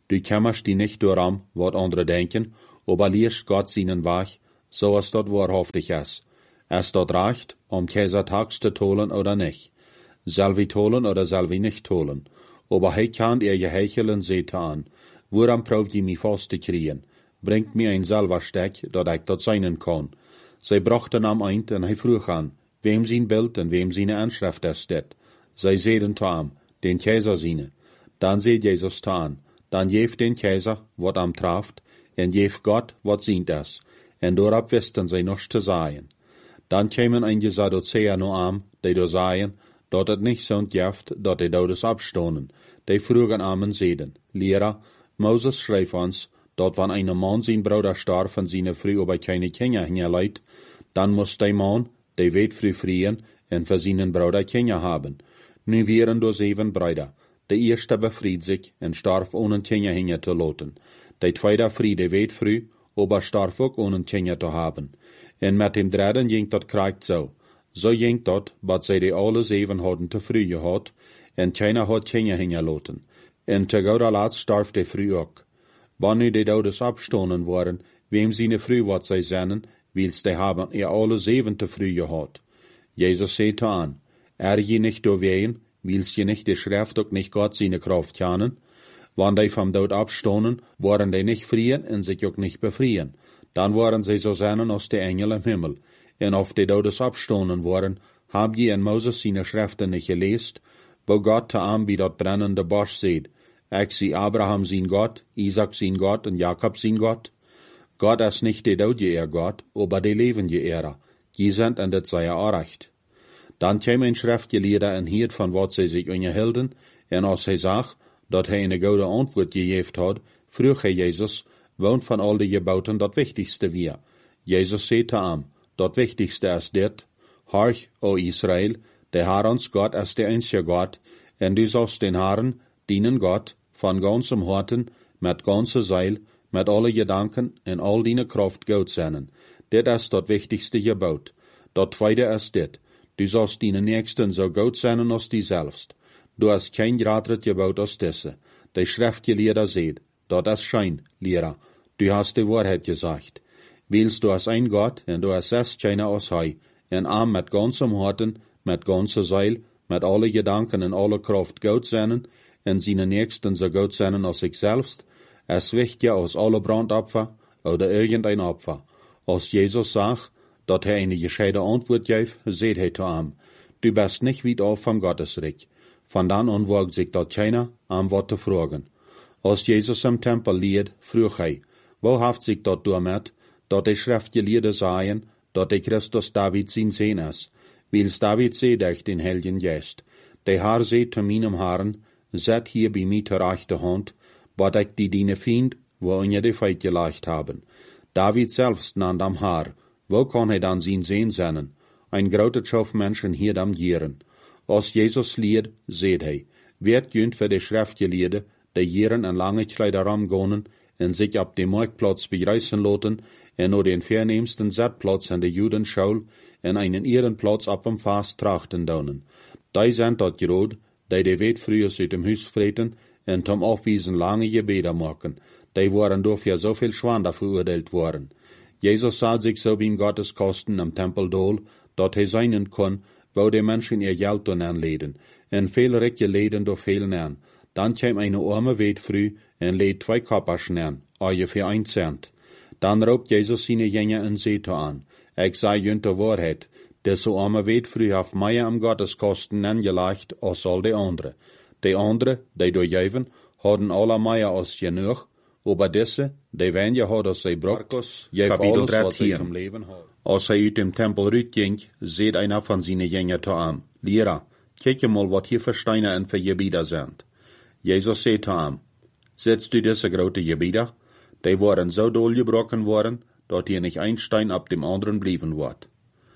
Du kämmerst die nicht daran, wat andere denken, aber liest Gott seinen Weg, so als dort wahrhaftig ist. Es dort reicht, um Kaisertags zu tolen oder nicht. Soll wir tolen oder soll wir nicht tolen? Aber he kann ihr je hecheln seht an. Woran probt ihr mich fast zu kriegen? Bringt mir ein Salversteck, dat ich dort seinen kann. Sie brachten am Eind und he frug an, wem sein Bild und wem seine Anschrift ist det. Sie sehen zu am, den Kaiser seine. Dann seht Jesus zu an. Dann jeft den Kaiser, wat am traft, en jeft Gott, wat sient es. En dorab wisten sie noch zu sagen. Dann kämen einige Sadduzäer no am, die do sagen, dat het nicht so jeft, dat die Dodes abstonen. Die frugen amen seden. Lehrer, Moses schreef uns, dat wann ein Mann sein Bruder starb von seine Frau aber keine Kinder hingeleit, dann muss der Mann, der weet früh frieren, en für seinen Bruder Kinder haben. Nu wären do sieben Brüder. Der erste befried sich en starb ohne Kinder hinge zu loten. Der zweite Friede weet früh, aber starb auch ohne Kinder zu haben. En mit dem dritten ging dat krijgt so. So ging dat, wat zij die alle zeven hadden te früh gehad, en keiner had Kinder hinge loten. En te gouda laat starb de früh ook. Wann nu die Dodes abstonen waren, wem seine früh wat zij zennen, wils die haben ihr alle zeven te früh gehad. Jesus seht an, er je nicht doorween, wils je nicht die Schrift ook nicht Gott seine Kraft kennen, wann die vom Tod abstonen, waren die nicht frieren en sich ook nicht befrieren. Dann waren sie so sennen als die Engel im Himmel. En auf die Dodes abstonen waren, hab je in Moses seine Schriften nicht gelesen, wo Gott te aan bij dat brennende Bosch seht, ik zie Abraham zijn Gott, Isaac zijn Gott en Jakob zijn Gott. Gott is nicht die dood je Gott, aber die leven je Ehre. Die sind en dit sei er recht. Dann käm ein Schriftgelehrter en hiert van wat sie sich unterhielden, en als hij zag, dat hij een gode antwoord gegeven had, vroeg hij Jesus, woont van al die gebauten dat wichtigste weer. Jesus zei te hem, dat wichtigste is dit, Horch, o Israel, der Herr ons Gott ist der einzige Gott, en du sollst den Herrn, dienen Gott, von ganzem Herzen, mit ganzer Seil, mit alle Gedanken en all deine Kraft Gott seinen. Dit ist das wichtigste Gebot. Dat tweede ist dit, du sollst deine Nächsten so Gott seinen als die selbst. Du hast kein gratis Gebot als diese. Der Schriftgelehrter seht, dat ist Schein, Lehrer. Du hast die Wahrheit gesagt. Willst du als ein Gott, en du hast keiner als Hei, en arm mit ganzem Herzen, mit ganzer Seil, mit alle Gedanken en alle Kraft Gott seinen, en seine Nächsten so Gott seinen als sich selbst, es wichtiger als alle Brandopfer oder irgendein Opfer. Als Jesus sagt, dat er eine gescheite Antwort gab, seht er zu ihm, du bist nicht weit auf vom Gottesreich. Von dann an wagt sich dort keiner, am Wort zu fragen. Als Jesus im Tempel lied, frug er, wo haft sich dort damit, dat die Schriftgelehrten sagen, dat der Christus David sein Sohn ist. Wils David seht euch den Heiligen Geist. Der Herr seht zu meinem Herrn, set hier bei mir zur rechten Hand, bat ich die deine Fiend, wo in die Feit gelegt haben. David selbst nannt am Herr, wo kann er dann sein Sohn sein? Ein großer Schauf Menschen hier am Jieren. Als Jesus lied, seht er, wird jünd für die Schriftgelehrten, die Jieren en lange Kleider ramgonen, en sich ab dem Marktplatz begreißen loten, en nur den vernehmsten Zetplatz an der Judenschule, en einen Ehrenplatz ab dem Fast trachten donen. Die sind dort gerot, die die weit früher aus dem Haus freten, en zum Aufwiesen lange Gebete machen. Die waren dafür so viel Schwander verurteilt worden. Jesus sah sich so beim Gotteskosten am Tempeldol, dat er seinen kann, wo die Menschen ihr Geld anleden, en viel Recke leden durch fehlen an. Dann käm eine Arme weit früh, en lädt zwei Kopperschen an, ungefähr ein Cent. Dann roept Jesus seine Jünger en seht an, ich sei jünt de Wahrheit, diese Arme weit früh haft mehr am Gotteskosten angelegt als all die andere. Die andere, die durchgeven, hadden alle mehr als genug, aber diese, die weniger had als sie braucht, geef alles, was sie zum Leben had. Als hij uit dem Tempel uitging, seht einer von seinen Jüngern zu ihm, Lehrer, kijk mal, wat hier für Steine en für Gebieter sind. Jesus seht zu ihm, setzt du diese große Gebieter? Die waren so doll gebrochen worden, dat hier nicht ein Stein ab dem anderen blieben wird.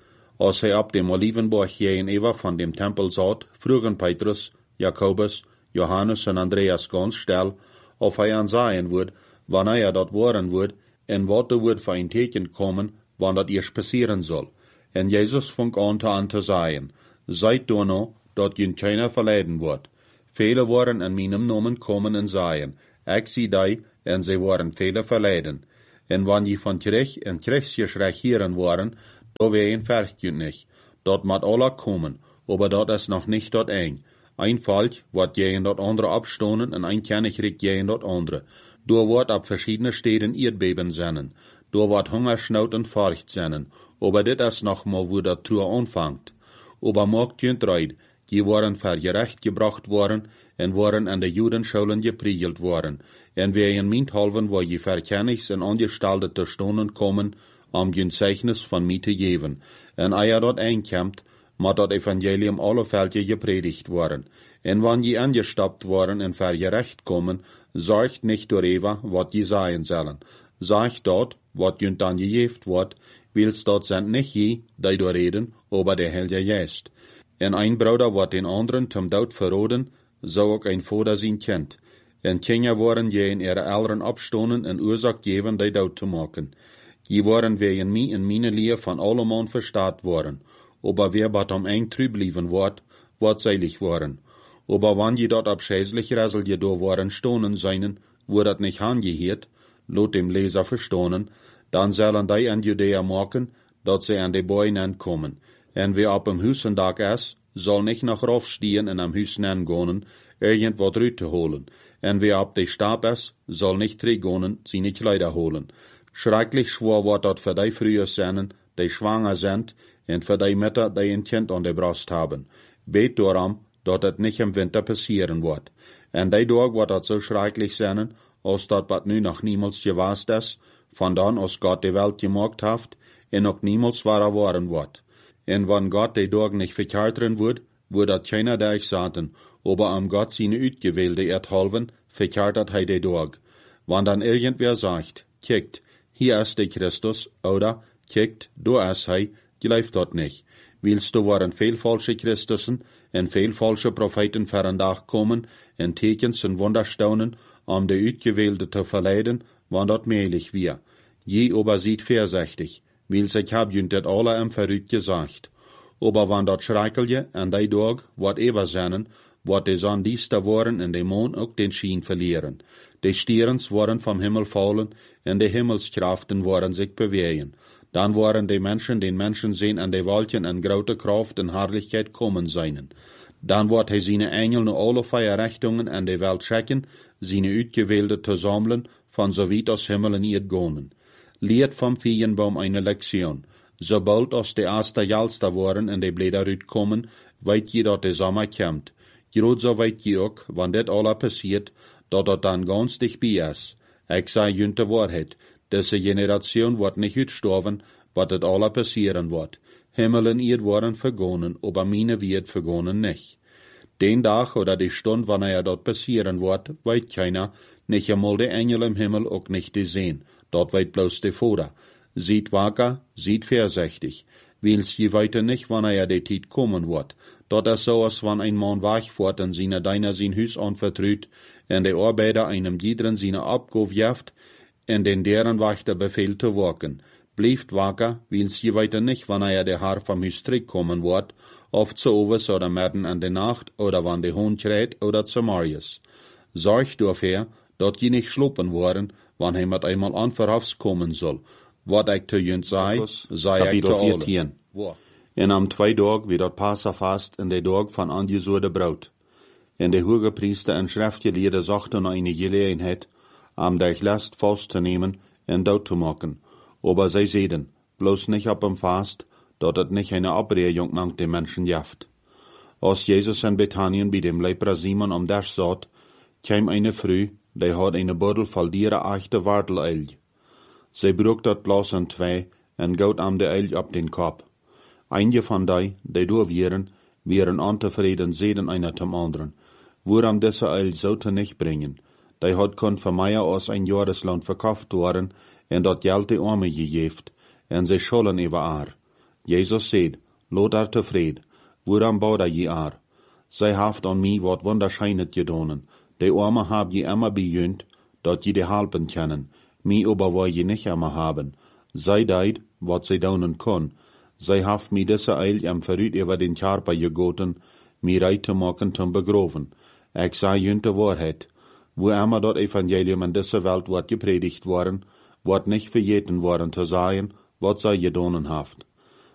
Als er ab dem Olivenberg gegenüber von dem Tempel saß, frugen Petrus, Jakobus, Johannes und Andreas ganz still, ob er ansehen wird, wann er dort waren wird, en wat er wird für ein Teken kommen, wann dat erst passieren soll. En Jesus fing an an zu sagen, seid du noch, dat ihn keiner verleiden wird. Viele waren an meinem Namen kommen und sagen, ik zie die, en ze waren vele verleden. En wanneer je van Krieg en Kriegsgeschrei hieren waren, da wäre ein Verchtjünd nicht. Dort mat alle kommen, aber dort ist noch nicht dort ein. Ein Volk wird gegen dort andere abstonen en ein Königreich gegen dort andere. Da wird ab verschiedene Städten Erdbeben sennen. Da wird Hungersnot und Furcht sennen. Aber dit ist noch mal, wo der Tour anfängt. Aber mogt jünd reid, die waren vergerecht gebracht worden en waren an de Judenschulen gepriegelt worden. En wer in Minthalven, wo je verkennigs en angestaltete Stunden kommen, am jünd Zeichnis von mir te geven. En eier dort einkämmt, mat dat Evangelium alle Völker gepredigt worden. En wann je angestappt worden en vergerecht kommen, sorgt nicht door Eva, wat je sagen sollen. Sagt dort, wat jünd dann gejeft wordt, wils dort sind nicht je, die door reden, aber der Heilige Geist. En ein Bruder wat den anderen zum Dood verroden, so ook ein Vater zijn Kind. En Kinder waren je in ihre Eltern abstonen en Ursache geven, die Dood te maken. Je waren wegen mij en meine Leer van allemaan verstaat worden. Aber wer bat am eng trüb lieven wordt, wat seilig worden. Aber wann je dort abscheißlich Ressel je do waren stonen seinen, wo dat nicht angehiert, lot dem Leser verstonen, dann sollen die an Judäa machen, dat sie an de Beinen kommen. En wer ab dem Hüsendag is, soll nicht nach raufstehen en am Hüsen angehen, irgend wat rüt te holen. En wer ab de Stab is, soll nicht trägonen, sie nicht Kleider holen. Schrecklich schwor wordt dat für die früher seinen, die schwanger sind, en für die Mütter, die ein Kind an der Brust haben. Bet darum, dat het nicht im Winter passieren wird. En die Tag wird dat so schrecklich sein, als dat wat nu noch niemals gewast ist, von dann als Gott die Welt gemacht hat, en auch niemals wahrer worden wird. En wann Gott die Tag nicht verkärtern wird, wird dat keiner der ich sagten, aber am Gott seine Utgewählte erhalten, verkärtert hij die Tag. Wann dann irgendwer sagt, kickt, hier ist der Christus, oder, kickt, da ist hij, gleift dort nicht. Willst du waren viel falsche Christussen en viel falsche Propheten verandach kommen en Tekens en Wunderstaunen, um de Utgewählte zu verleiden, wann dort mehlig wir. Je aber sieht vorsichtig, wils ich hab jünd det alle im Verrückt gesagt. Aber wann dort schreikelje an die Tag, wat ever sennen, wat de Sonn diester worden en de Mond ook den Schien verlieren. De Stierens waren vom Himmel fallen en de Himmelskraften waren sich bewegen. Dann waren die Menschen den Menschen sehen an de Wolken en grote Kraft en Herrlichkeit kommen seinen. Dann wird hij seine Engel nu alle vier Richtungen an de Welt checken, seine Utgewählte zu sammeln, von so weit aus Himmel en Erd gonen. Leert vom Feigenbaum eine Lektion. Sobald aus de erste Jalster waren en de Blätter uitkommen, weit je dat de Sommer kommt. Groot so weit je ook, wann dit alle passiert, dat dat dann ganz dicht bij is. Ik zei jünd de Wahrheit. Diese Generation wird nicht uitstorven, wat het alle passieren wird. Himmel en Erd worden vergonnen, aber meine wird vergonnen nicht. Den Tag oder die Stunde, wann er dort passieren wird, weet keiner, nicht einmal de Engel im Himmel auch nicht die sehen. Dort weet bloß de Vater. Sieht wacker, sieht vorsichtig. Wils je weiter nicht, wann er die Zeit kommen wird. Dort ist so, als wann ein Mann wach wird und seine Deiner sein Hus anvertrüht, und der Arbeiter einem jederen seine Abgabe jaft, en den deren Wachter Befehl zu waken. Blijft wacker, wils je weiter nicht, wann er der Haar vom Hus kommen wird, oft zu overs oder mitten an der Nacht, oder wann der Hund schreit, oder zu Marius. Sorgt dafür, dat je nicht schluppen worden, wann hij met einmal anverhafs kommen soll. Wat ik te jünd sei, sei ik te alle. En am twee dag wie dat Passafast in de dag van angezoorde Braut. En de hoge Priester en schriftgeleerde zochten naar eine Gelegenheit, am der Last festzunehmen en dood te maken. Aber zij zeiden, bloß nicht ab dem Fast, dat het nicht eine Abregung mangt den Menschen jaft. Als Jesus in Bethanien bei dem Leper Simon am Dasch zat, kwam eine Frau, die had eine Buddel voll dieren echte Warteleil. Zij brok dat Glas in twee en goot am de Eil op den Kopf. Einige van die, die door wieren, wieren ontevreden zeden einer zum anderen. Woran diese Eil zoute nicht bringen. Die had kon van mij aus ein Jahreslohn verkauft worden en dat geld de Arme gegeeft, en zij schollen über haar. Jesus seed, lot haar tevreden, woran bouwt je haar? Zij haft an mij wat wunderscheinet gedonen. De Arme hab je immer bejünt, dat je de helpen kennen. Mi aber wo je nicht immer haben. Zij deed, wat zij donen kon. Zij haft mi diese Eil am Verrüt über den Körper gegoten, mi reit te maken zum begroven. Ik zei jünt de Wahrheit. wo immer dort Evangelium in dieser Welt wird gepredigt worden, wird nicht vergeten worden zu sagen, was sei gedonen haft.